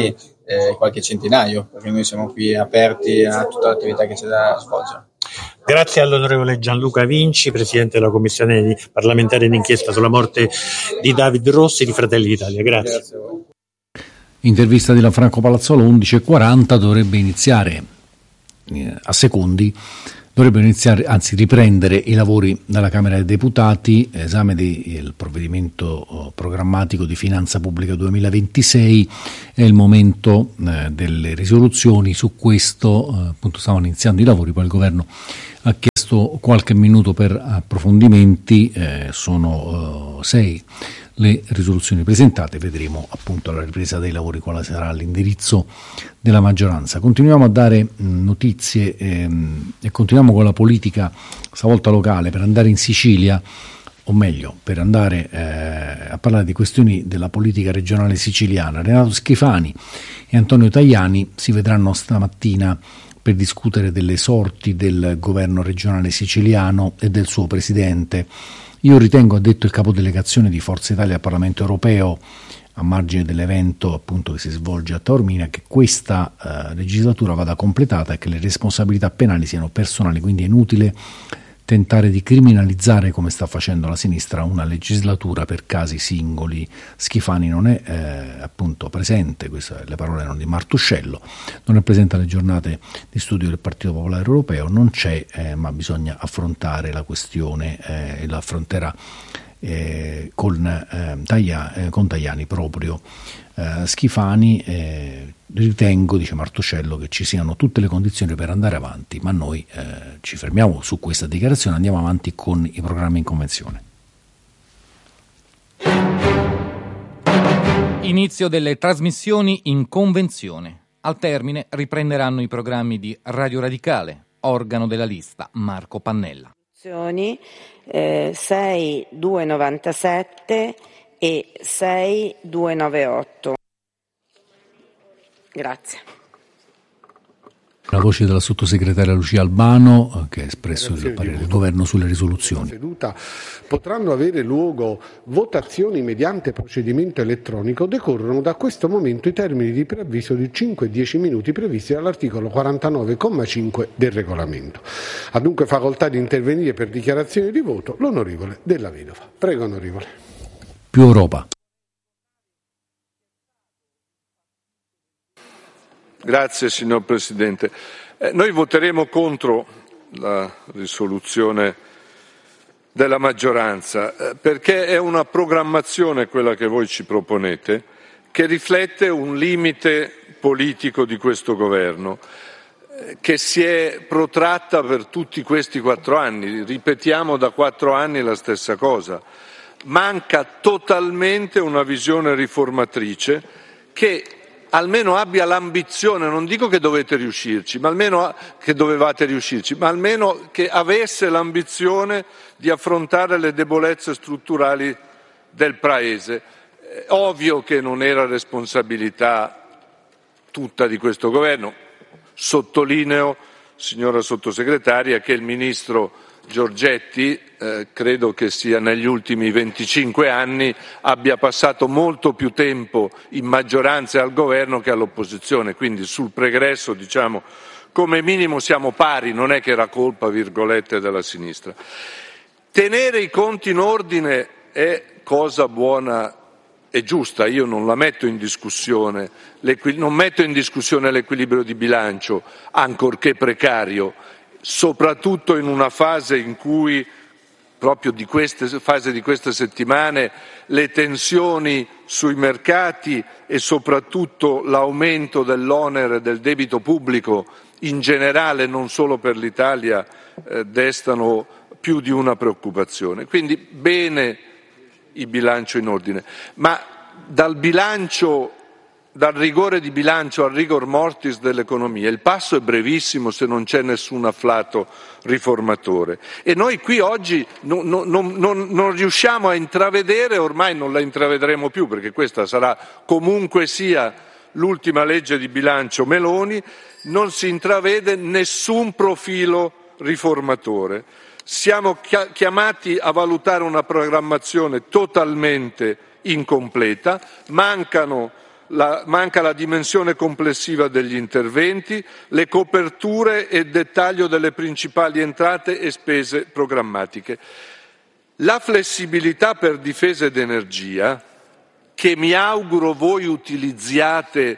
eh, qualche centinaio, perché noi siamo qui aperti a tutta l'attività che c'è da svolgere. Grazie all'onorevole Gianluca Vinci, Presidente della Commissione parlamentare d'inchiesta sulla morte di David Rossi di Fratelli d'Italia. Grazie. Grazie a voi. Intervista di Lanfranco Palazzolo, undici e quaranta, dovrebbe iniziare eh, a secondi, dovrebbero iniziare, anzi riprendere i lavori dalla Camera dei Deputati, esame del provvedimento programmatico di finanza pubblica duemilaventisei, è il momento eh, delle risoluzioni. Su questo eh, appunto stavano iniziando i lavori, poi il Governo ha chiesto qualche minuto per approfondimenti, eh, sono eh, sei le risoluzioni presentate, vedremo appunto alla ripresa dei lavori quale sarà l'indirizzo della maggioranza. Continuiamo a dare mh, notizie ehm, e continuiamo con la politica stavolta locale per andare in Sicilia, o meglio per andare eh, a parlare di questioni della politica regionale siciliana. Renato Schifani e Antonio Tajani si vedranno stamattina per discutere delle sorti del governo regionale siciliano e del suo presidente. Io ritengo, ha detto il capodelegazione di Forza Italia al Parlamento Europeo, a margine dell'evento appunto che si svolge a Taormina, che questa eh, legislatura vada completata e che le responsabilità penali siano personali, quindi è inutile tentare di criminalizzare, come sta facendo la sinistra, una legislatura per casi singoli. Schifani non è eh, appunto presente, queste le parole erano di Martuscello, non è presente alle giornate di studio del Partito Popolare Europeo, non c'è, eh, ma bisogna affrontare la questione eh, e la affronterà eh, con, eh, Taglia, eh, con Tajani proprio. Eh, Schifani, eh, ritengo, dice Martuscello, che ci siano tutte le condizioni per andare avanti, ma noi eh, ci fermiamo su questa dichiarazione, andiamo avanti con i programmi in convenzione. Inizio delle trasmissioni in convenzione. Al termine riprenderanno i programmi di Radio Radicale, organo della lista Marco Pannella. Eh, sei due novantasette e sei due novantotto. Grazie. La voce della sottosegretaria Lucia Albano, che ha espresso il parere del governo sulle risoluzioni. Seduta potranno avere luogo votazioni mediante procedimento elettronico. Decorrono da questo momento i termini di preavviso di cinque e dieci minuti previsti dall'articolo quarantanove comma cinque del regolamento. Ha dunque facoltà di intervenire per dichiarazione di voto l'onorevole Della Vedova. Prego, onorevole. Più Europa. Grazie signor Presidente. Eh, noi voteremo contro la risoluzione della maggioranza eh, perché è una programmazione, quella che voi ci proponete, che riflette un limite politico di questo governo eh, che si è protratta per tutti questi quattro anni. Ripetiamo da quattro anni la stessa cosa. Manca totalmente una visione riformatrice che almeno abbia l'ambizione, non dico che dovete riuscirci, ma almeno che dovevate riuscirci, ma almeno che avesse l'ambizione di affrontare le debolezze strutturali del Paese. È ovvio che non era responsabilità tutta di questo governo. Sottolineo, signora Sottosegretaria, che il Ministro Giorgetti, eh, credo che sia negli ultimi venticinque anni, abbia passato molto più tempo in maggioranza e al governo che all'opposizione, quindi sul pregresso, diciamo, come minimo siamo pari, non è che era colpa, virgolette, della sinistra. Tenere i conti in ordine è cosa buona e giusta, io non la metto in discussione, non metto in discussione l'equilibrio di bilancio, ancorché precario, soprattutto in una fase in cui, proprio di queste fase di queste settimane, le tensioni sui mercati e soprattutto l'aumento dell'onere del debito pubblico in generale, non solo per l'Italia, eh, destano più di una preoccupazione. Quindi bene il bilancio in ordine, ma dal bilancio Dal rigore di bilancio al rigor mortis dell'economia il passo è brevissimo se non c'è nessun afflato riformatore e noi qui oggi non, non, non, non riusciamo a intravedere, ormai non la intravedremo più perché questa sarà comunque sia l'ultima legge di bilancio Meloni, non si intravede nessun profilo riformatore. Siamo chiamati a valutare una programmazione totalmente incompleta, mancano la, manca la dimensione complessiva degli interventi, le coperture e il dettaglio delle principali entrate e spese programmatiche. La flessibilità per difesa ed energia, che mi auguro voi utilizziate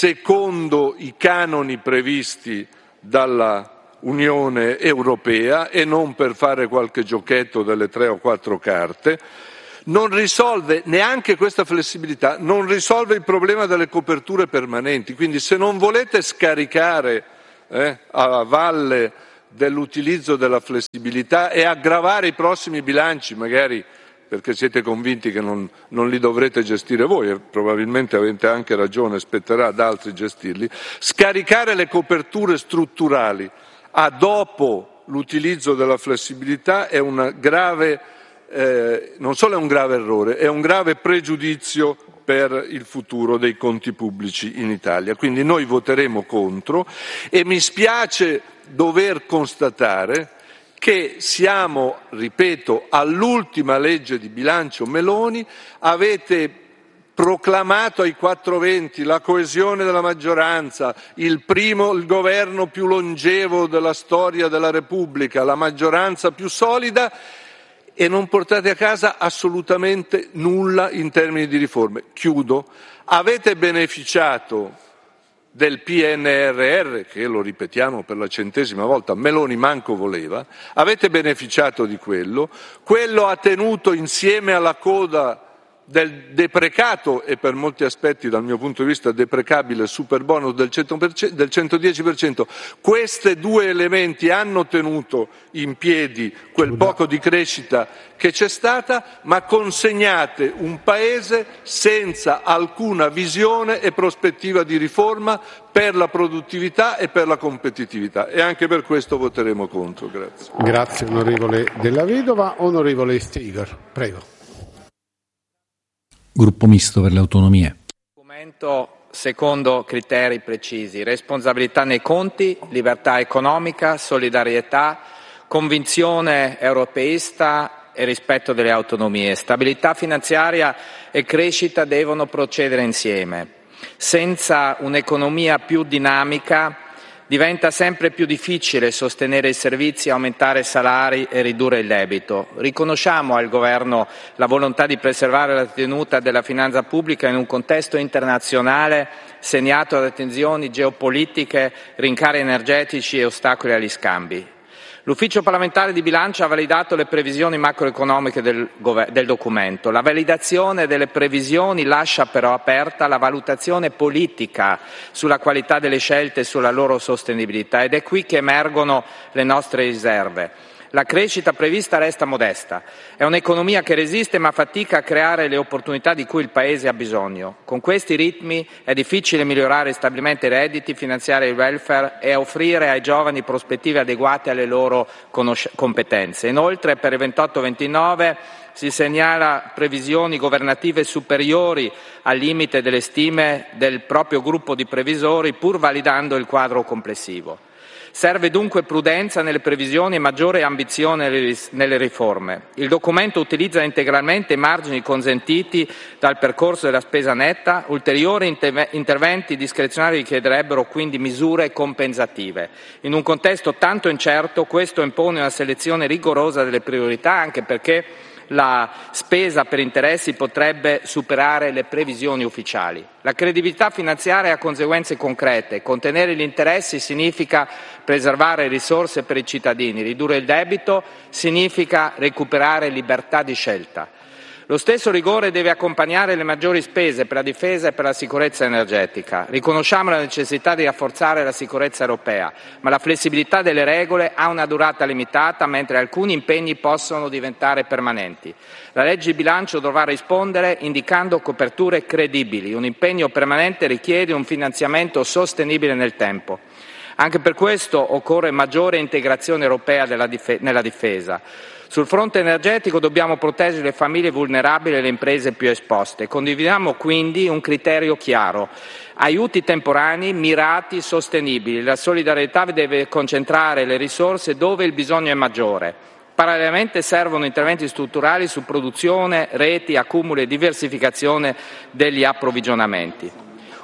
secondo i canoni previsti dalla Unione Europea e non per fare qualche giochetto delle tre o quattro carte, non risolve, neanche questa flessibilità, non risolve il problema delle coperture permanenti. Quindi se non volete scaricare eh, a valle dell'utilizzo della flessibilità e aggravare i prossimi bilanci, magari perché siete convinti che non, non li dovrete gestire voi, e probabilmente avete anche ragione, spetterà ad altri gestirli, scaricare le coperture strutturali a dopo l'utilizzo della flessibilità è un grave, eh, non solo è un grave errore, è un grave pregiudizio per il futuro dei conti pubblici in Italia. Quindi noi voteremo contro e mi spiace dover constatare che siamo, ripeto, all'ultima legge di bilancio Meloni, avete proclamato ai quattrocentoventi la coesione della maggioranza, il primo, il governo più longevo della storia della Repubblica, la maggioranza più solida, e non portate a casa assolutamente nulla in termini di riforme. Chiudo. Avete beneficiato del P N R R, che lo ripetiamo per la centesima volta, Meloni manco voleva, avete beneficiato di quello, quello ha tenuto insieme alla coda del deprecato e per molti aspetti dal mio punto di vista deprecabile superbonus del, cento per cento, del centodieci per cento. Questi due elementi hanno tenuto in piedi quel poco di crescita che c'è stata, ma consegnate un Paese senza alcuna visione e prospettiva di riforma per la produttività e per la competitività, e anche per questo voteremo contro. Grazie. Grazie onorevole Della Vedova. Onorevole Stiger, prego. Gruppo Misto per le Autonomie. Documento secondo criteri precisi: responsabilità nei conti, libertà economica, solidarietà, convinzione europeista e rispetto delle autonomie. Stabilità finanziaria e crescita devono procedere insieme. Senza un'economia più dinamica diventa sempre più difficile sostenere i servizi, aumentare i salari e ridurre il debito. Riconosciamo al Governo la volontà di preservare la tenuta della finanza pubblica in un contesto internazionale segnato da tensioni geopolitiche, rincari energetici e ostacoli agli scambi. L'Ufficio parlamentare di bilancio ha validato le previsioni macroeconomiche del, del documento. La validazione delle previsioni lascia però aperta la valutazione politica sulla qualità delle scelte e sulla loro sostenibilità, ed è qui che emergono le nostre riserve. La crescita prevista resta modesta. È un'economia che resiste ma fatica a creare le opportunità di cui il Paese ha bisogno. Con questi ritmi è difficile migliorare stabilmente i redditi, finanziare il welfare e offrire ai giovani prospettive adeguate alle loro conosc- competenze. Inoltre per il ventotto ventinove si segnala previsioni governative superiori al limite delle stime del proprio gruppo di previsori, pur validando il quadro complessivo. Serve dunque prudenza nelle previsioni e maggiore ambizione nelle riforme. Il documento utilizza integralmente i margini consentiti dal percorso della spesa netta. Ulteriori interventi discrezionali richiederebbero quindi misure compensative. In un contesto tanto incerto, questo impone una selezione rigorosa delle priorità, anche perché la spesa per interessi potrebbe superare le previsioni ufficiali. La credibilità finanziaria ha conseguenze concrete. Contenere gli interessi significa preservare risorse per i cittadini. Ridurre il debito significa recuperare libertà di scelta. Lo stesso rigore deve accompagnare le maggiori spese per la difesa e per la sicurezza energetica. Riconosciamo la necessità di rafforzare la sicurezza europea, ma la flessibilità delle regole ha una durata limitata, mentre alcuni impegni possono diventare permanenti. La legge di bilancio dovrà rispondere indicando coperture credibili. Un impegno permanente richiede un finanziamento sostenibile nel tempo. Anche per questo occorre maggiore integrazione europea della dif- nella difesa. Sul fronte energetico dobbiamo proteggere le famiglie vulnerabili e le imprese più esposte. Condividiamo quindi un criterio chiaro: aiuti temporanei, mirati, sostenibili. La solidarietà deve concentrare le risorse dove il bisogno è maggiore. Parallelamente servono interventi strutturali su produzione, reti, accumulo e diversificazione degli approvvigionamenti.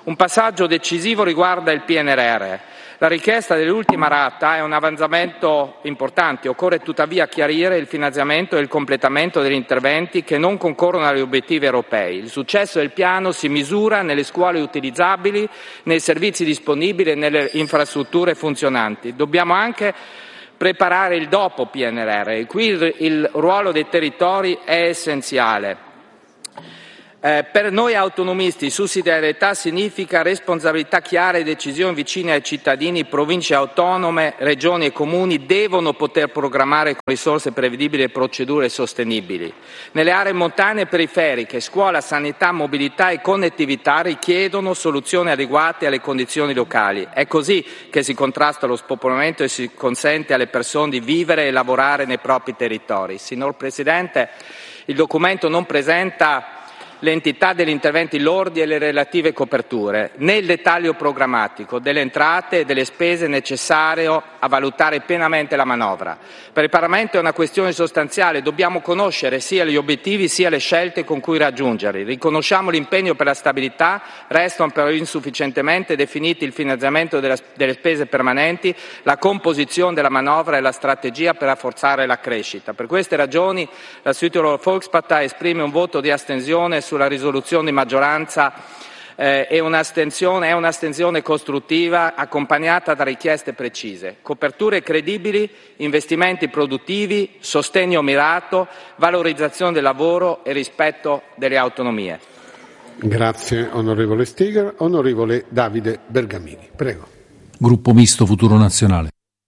Un passaggio decisivo riguarda il P N R R. La richiesta dell'ultima rata è un avanzamento importante, occorre tuttavia chiarire il finanziamento e il completamento degli interventi che non concorrono agli obiettivi europei. Il successo del piano si misura nelle scuole utilizzabili, nei servizi disponibili e nelle infrastrutture funzionanti. Dobbiamo anche preparare il dopo P N R R e qui il, il ruolo dei territori è essenziale. Eh, per noi autonomisti sussidiarietà significa responsabilità chiare e decisioni vicine ai cittadini. Province autonome, regioni e comuni devono poter programmare con risorse prevedibili e procedure sostenibili. Nelle aree montane e periferiche, scuola, sanità, mobilità e connettività richiedono soluzioni adeguate alle condizioni locali. È così che si contrasta lo spopolamento e si consente alle persone di vivere e lavorare nei propri territori. Signor Presidente, il documento non presenta l'entità degli interventi lordi e le relative coperture, né il dettaglio programmatico delle entrate e delle spese necessario a valutare pienamente la manovra. Per il Parlamento è una questione sostanziale, dobbiamo conoscere sia gli obiettivi sia le scelte con cui raggiungerli. Riconosciamo l'impegno per la stabilità, restano però insufficientemente definiti il finanziamento delle spese permanenti, la composizione della manovra e la strategia per rafforzare la crescita. Per queste ragioni la Südtiroler Volkspartei esprime un voto di astensione sulla risoluzione di maggioranza eh, e un'astensione, è un'astensione costruttiva accompagnata da richieste precise, coperture credibili, investimenti produttivi, sostegno mirato, valorizzazione del lavoro e rispetto delle autonomie. Grazie onorevole Steger. Onorevole Davide Bergamini, prego. Gruppo Misto Futuro Nazionale.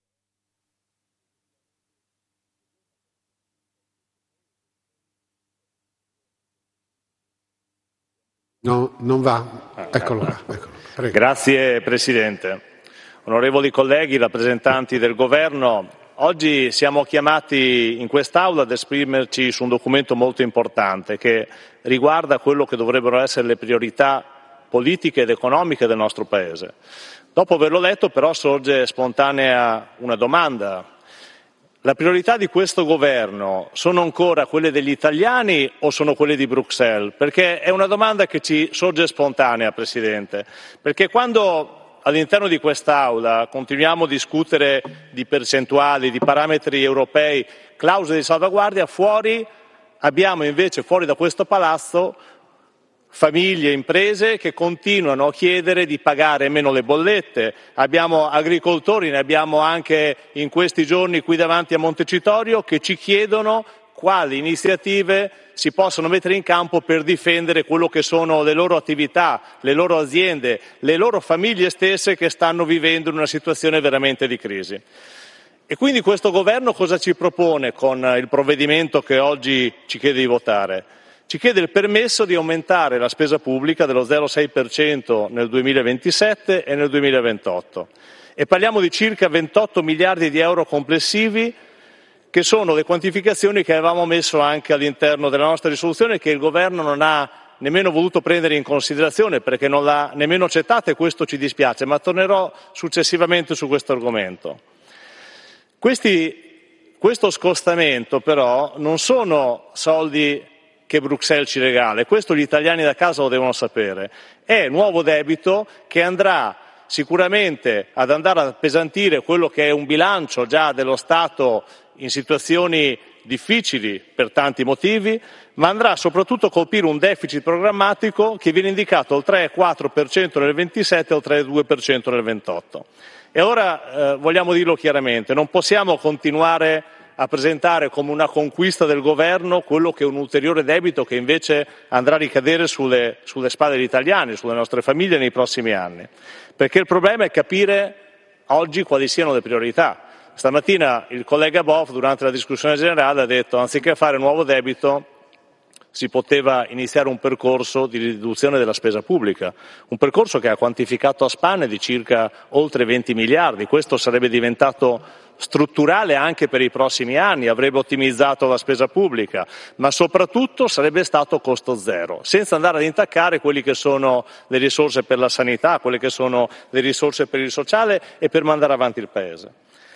No, non va? Eccolo qua. Eccolo. Prego. Grazie Presidente. Onorevoli colleghi, rappresentanti del Governo, oggi siamo chiamati in quest'Aula ad esprimerci su un documento molto importante che riguarda quello che dovrebbero essere le priorità politiche ed economiche del nostro Paese. Dopo averlo letto però sorge spontanea una domanda. La priorità di questo governo sono ancora quelle degli italiani o sono quelle di Bruxelles? Perché è una domanda che ci sorge spontanea, Presidente. Perché quando all'interno di quest'Aula continuiamo a discutere di percentuali, di parametri europei, clausole di salvaguardia, fuori abbiamo invece, fuori da questo palazzo, famiglie e imprese che continuano a chiedere di pagare meno le bollette, abbiamo agricoltori, ne abbiamo anche in questi giorni qui davanti a Montecitorio, che ci chiedono quali iniziative si possono mettere in campo per difendere quello che sono le loro attività, le loro aziende, le loro famiglie stesse che stanno vivendo in una situazione veramente di crisi. E quindi questo governo cosa ci propone con il provvedimento che oggi ci chiede di votare? Ci chiede il permesso di aumentare la spesa pubblica dello zero virgola sei per cento nel duemilaventisette e nel duemilaventotto e parliamo di circa ventotto miliardi di euro complessivi, che sono le quantificazioni che avevamo messo anche all'interno della nostra risoluzione, che il Governo non ha nemmeno voluto prendere in considerazione perché non l'ha nemmeno accettata, e questo ci dispiace, ma tornerò successivamente su questo argomento. Questi, questo scostamento però non sono soldi che Bruxelles ci regala, e questo gli italiani da casa lo devono sapere. È nuovo debito che andrà sicuramente ad andare a appesantire quello che è un bilancio già dello Stato in situazioni difficili per tanti motivi, ma andrà soprattutto a colpire un deficit programmatico che viene indicato al tre virgola quattro per cento nel ventisette e al tre virgola due per cento nel ventotto. E ora eh, vogliamo dirlo chiaramente, non possiamo continuare a presentare come una conquista del governo quello che è un ulteriore debito che invece andrà a ricadere sulle, sulle spalle degli italiani, sulle nostre famiglie nei prossimi anni. Perché il problema è capire oggi quali siano le priorità. Stamattina il collega Boff durante la discussione generale ha detto anziché fare nuovo debito si poteva iniziare un percorso di riduzione della spesa pubblica, un percorso che ha quantificato a spanne di circa oltre venti miliardi. Questo sarebbe diventato strutturale anche per i prossimi anni, avrebbe ottimizzato la spesa pubblica, ma soprattutto sarebbe stato costo zero, senza andare ad intaccare quelli che sono le risorse per la sanità, quelle che sono le risorse per il sociale e per mandare avanti il Paese.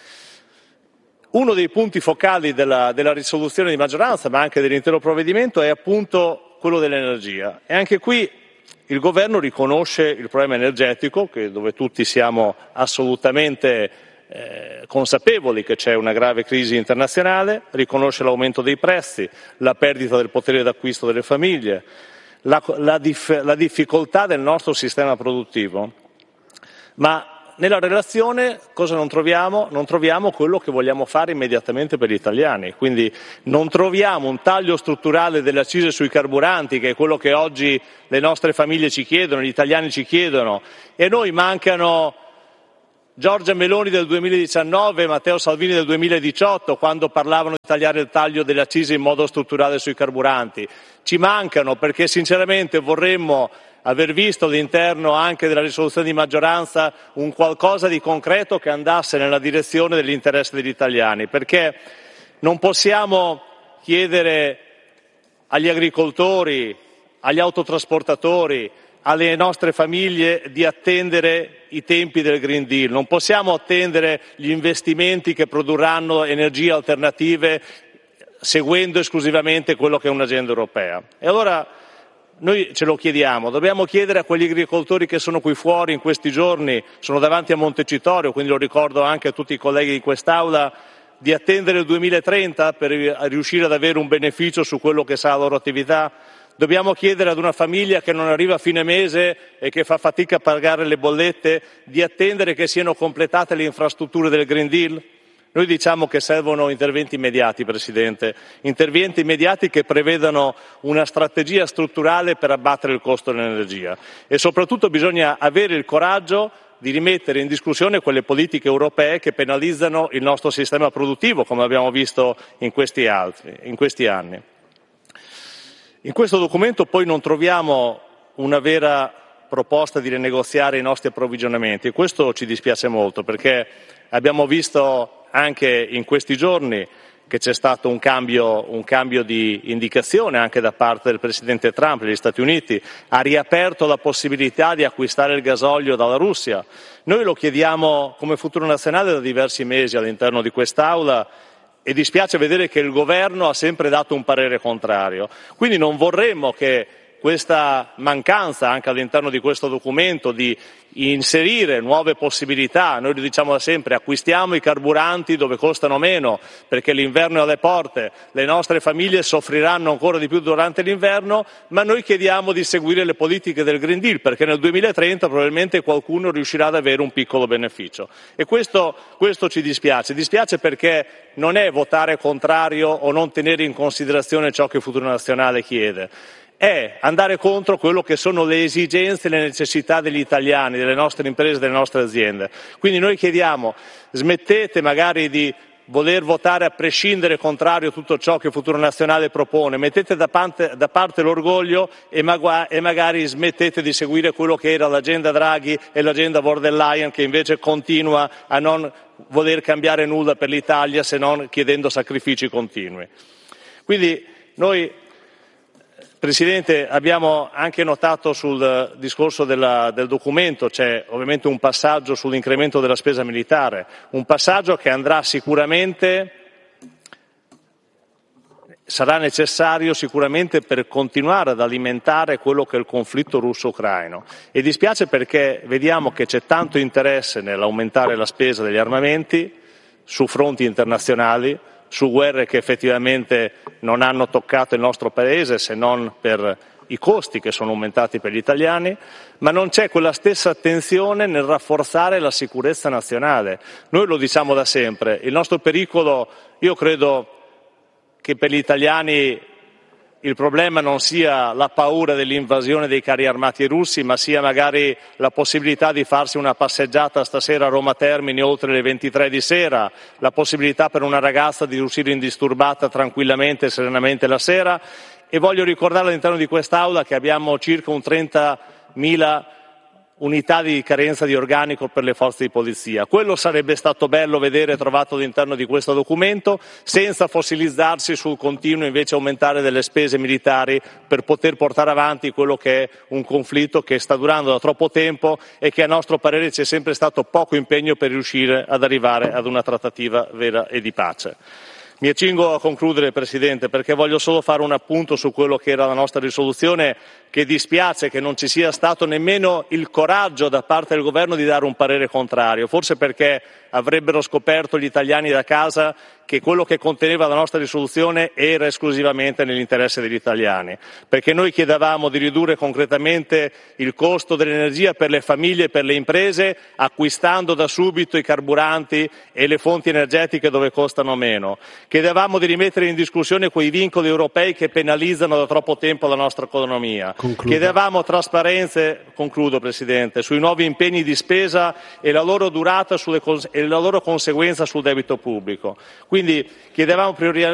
Uno dei punti focali della, della risoluzione di maggioranza, ma anche dell'intero provvedimento, è appunto quello dell'energia. E anche qui il governo riconosce il problema energetico, che, dove tutti siamo assolutamente eh, consapevoli che c'è una grave crisi internazionale, riconosce l'aumento dei prezzi, la perdita del potere d'acquisto delle famiglie, la, la, dif- la difficoltà del nostro sistema produttivo. Ma nella relazione cosa non troviamo? Non troviamo quello che vogliamo fare immediatamente per gli italiani, quindi non troviamo un taglio strutturale delle accise sui carburanti, che è quello che oggi le nostre famiglie ci chiedono, gli italiani ci chiedono, e a noi mancano Giorgia Meloni del duemiladiciannove e Matteo Salvini del duemiladiciotto, quando parlavano di tagliare il taglio delle accise in modo strutturale sui carburanti. Ci mancano perché sinceramente vorremmo aver visto all'interno anche della risoluzione di maggioranza un qualcosa di concreto che andasse nella direzione dell'interesse degli italiani, perché non possiamo chiedere agli agricoltori, agli autotrasportatori, alle nostre famiglie di attendere i tempi del Green Deal, non possiamo attendere gli investimenti che produrranno energie alternative seguendo esclusivamente quello che è un'agenda europea. E allora noi ce lo chiediamo, dobbiamo chiedere a quegli agricoltori che sono qui fuori in questi giorni, sono davanti a Montecitorio, quindi lo ricordo anche a tutti i colleghi di quest'Aula, di attendere il duemilatrenta per riuscire ad avere un beneficio su quello che sarà la loro attività. Dobbiamo chiedere ad una famiglia che non arriva a fine mese e che fa fatica a pagare le bollette di attendere che siano completate le infrastrutture del Green Deal? Noi diciamo che servono interventi immediati, Presidente, interventi immediati che prevedano una strategia strutturale per abbattere il costo dell'energia e soprattutto bisogna avere il coraggio di rimettere in discussione quelle politiche europee che penalizzano il nostro sistema produttivo, come abbiamo visto in questi, altri, in questi anni. In questo documento poi non troviamo una vera proposta di rinegoziare i nostri approvvigionamenti e questo ci dispiace molto perché abbiamo visto anche in questi giorni che c'è stato un cambio, un cambio di indicazione anche da parte del Presidente Trump degli Stati Uniti, ha riaperto la possibilità di acquistare il gasolio dalla Russia. Noi lo chiediamo come Futuro Nazionale da diversi mesi all'interno di quest'Aula e dispiace vedere che il Governo ha sempre dato un parere contrario. Quindi non vorremmo che questa mancanza anche all'interno di questo documento di inserire nuove possibilità, noi lo diciamo da sempre, acquistiamo i carburanti dove costano meno perché l'inverno è alle porte, le nostre famiglie soffriranno ancora di più durante l'inverno, ma noi chiediamo di seguire le politiche del Green Deal perché nel duemilatrenta probabilmente qualcuno riuscirà ad avere un piccolo beneficio e questo, questo ci dispiace, dispiace perché non è votare contrario o non tenere in considerazione ciò che il Futuro Nazionale chiede, è andare contro quello che sono le esigenze e le necessità degli italiani, delle nostre imprese, delle nostre aziende. Quindi noi chiediamo, smettete magari di voler votare a prescindere contrario tutto ciò che il Futuro Nazionale propone, mettete da parte, da parte l'orgoglio e, magua, e magari smettete di seguire quello che era l'agenda Draghi e l'agenda von der Leyen che invece continua a non voler cambiare nulla per l'Italia se non chiedendo sacrifici continui. Quindi noi Presidente, abbiamo anche notato sul discorso della, del documento, c'è ovviamente un passaggio sull'incremento della spesa militare, un passaggio che andrà sicuramente, sarà necessario sicuramente per continuare ad alimentare quello che è il conflitto russo-ucraino. E dispiace perché vediamo che c'è tanto interesse nell'aumentare la spesa degli armamenti su fronti internazionali, su guerre che effettivamente non hanno toccato il nostro Paese se non per i costi che sono aumentati per gli italiani, ma non c'è quella stessa attenzione nel rafforzare la sicurezza nazionale. Noi lo diciamo da sempre, il nostro pericolo, io credo che per gli italiani il problema non sia la paura dell'invasione dei carri armati russi, ma sia magari la possibilità di farsi una passeggiata stasera a Roma Termini oltre le ventitré di sera, la possibilità per una ragazza di uscire indisturbata tranquillamente e serenamente la sera. E voglio ricordare all'interno di quest'Aula che abbiamo circa un trentamila unità di carenza di organico per le forze di polizia. Quello sarebbe stato bello vedere trovato all'interno di questo documento, senza fossilizzarsi sul continuo invece aumentare delle spese militari per poter portare avanti quello che è un conflitto che sta durando da troppo tempo e che a nostro parere c'è sempre stato poco impegno per riuscire ad arrivare ad una trattativa vera e di pace. Mi accingo a concludere, Presidente, perché voglio solo fare un appunto su quello che era la nostra risoluzione che dispiace che non ci sia stato nemmeno il coraggio da parte del governo di dare un parere contrario, forse perché avrebbero scoperto gli italiani da casa che quello che conteneva la nostra risoluzione era esclusivamente nell'interesse degli italiani, perché noi chiedevamo di ridurre concretamente il costo dell'energia per le famiglie e per le imprese, acquistando da subito i carburanti e le fonti energetiche dove costano meno. Chiedevamo di rimettere in discussione quei vincoli europei che penalizzano da troppo tempo la nostra economia. Concludo. Chiedevamo trasparenze, concludo Presidente, sui nuovi impegni di spesa e la loro durata sulle, e la loro conseguenza sul debito pubblico. Quindi chiedevamo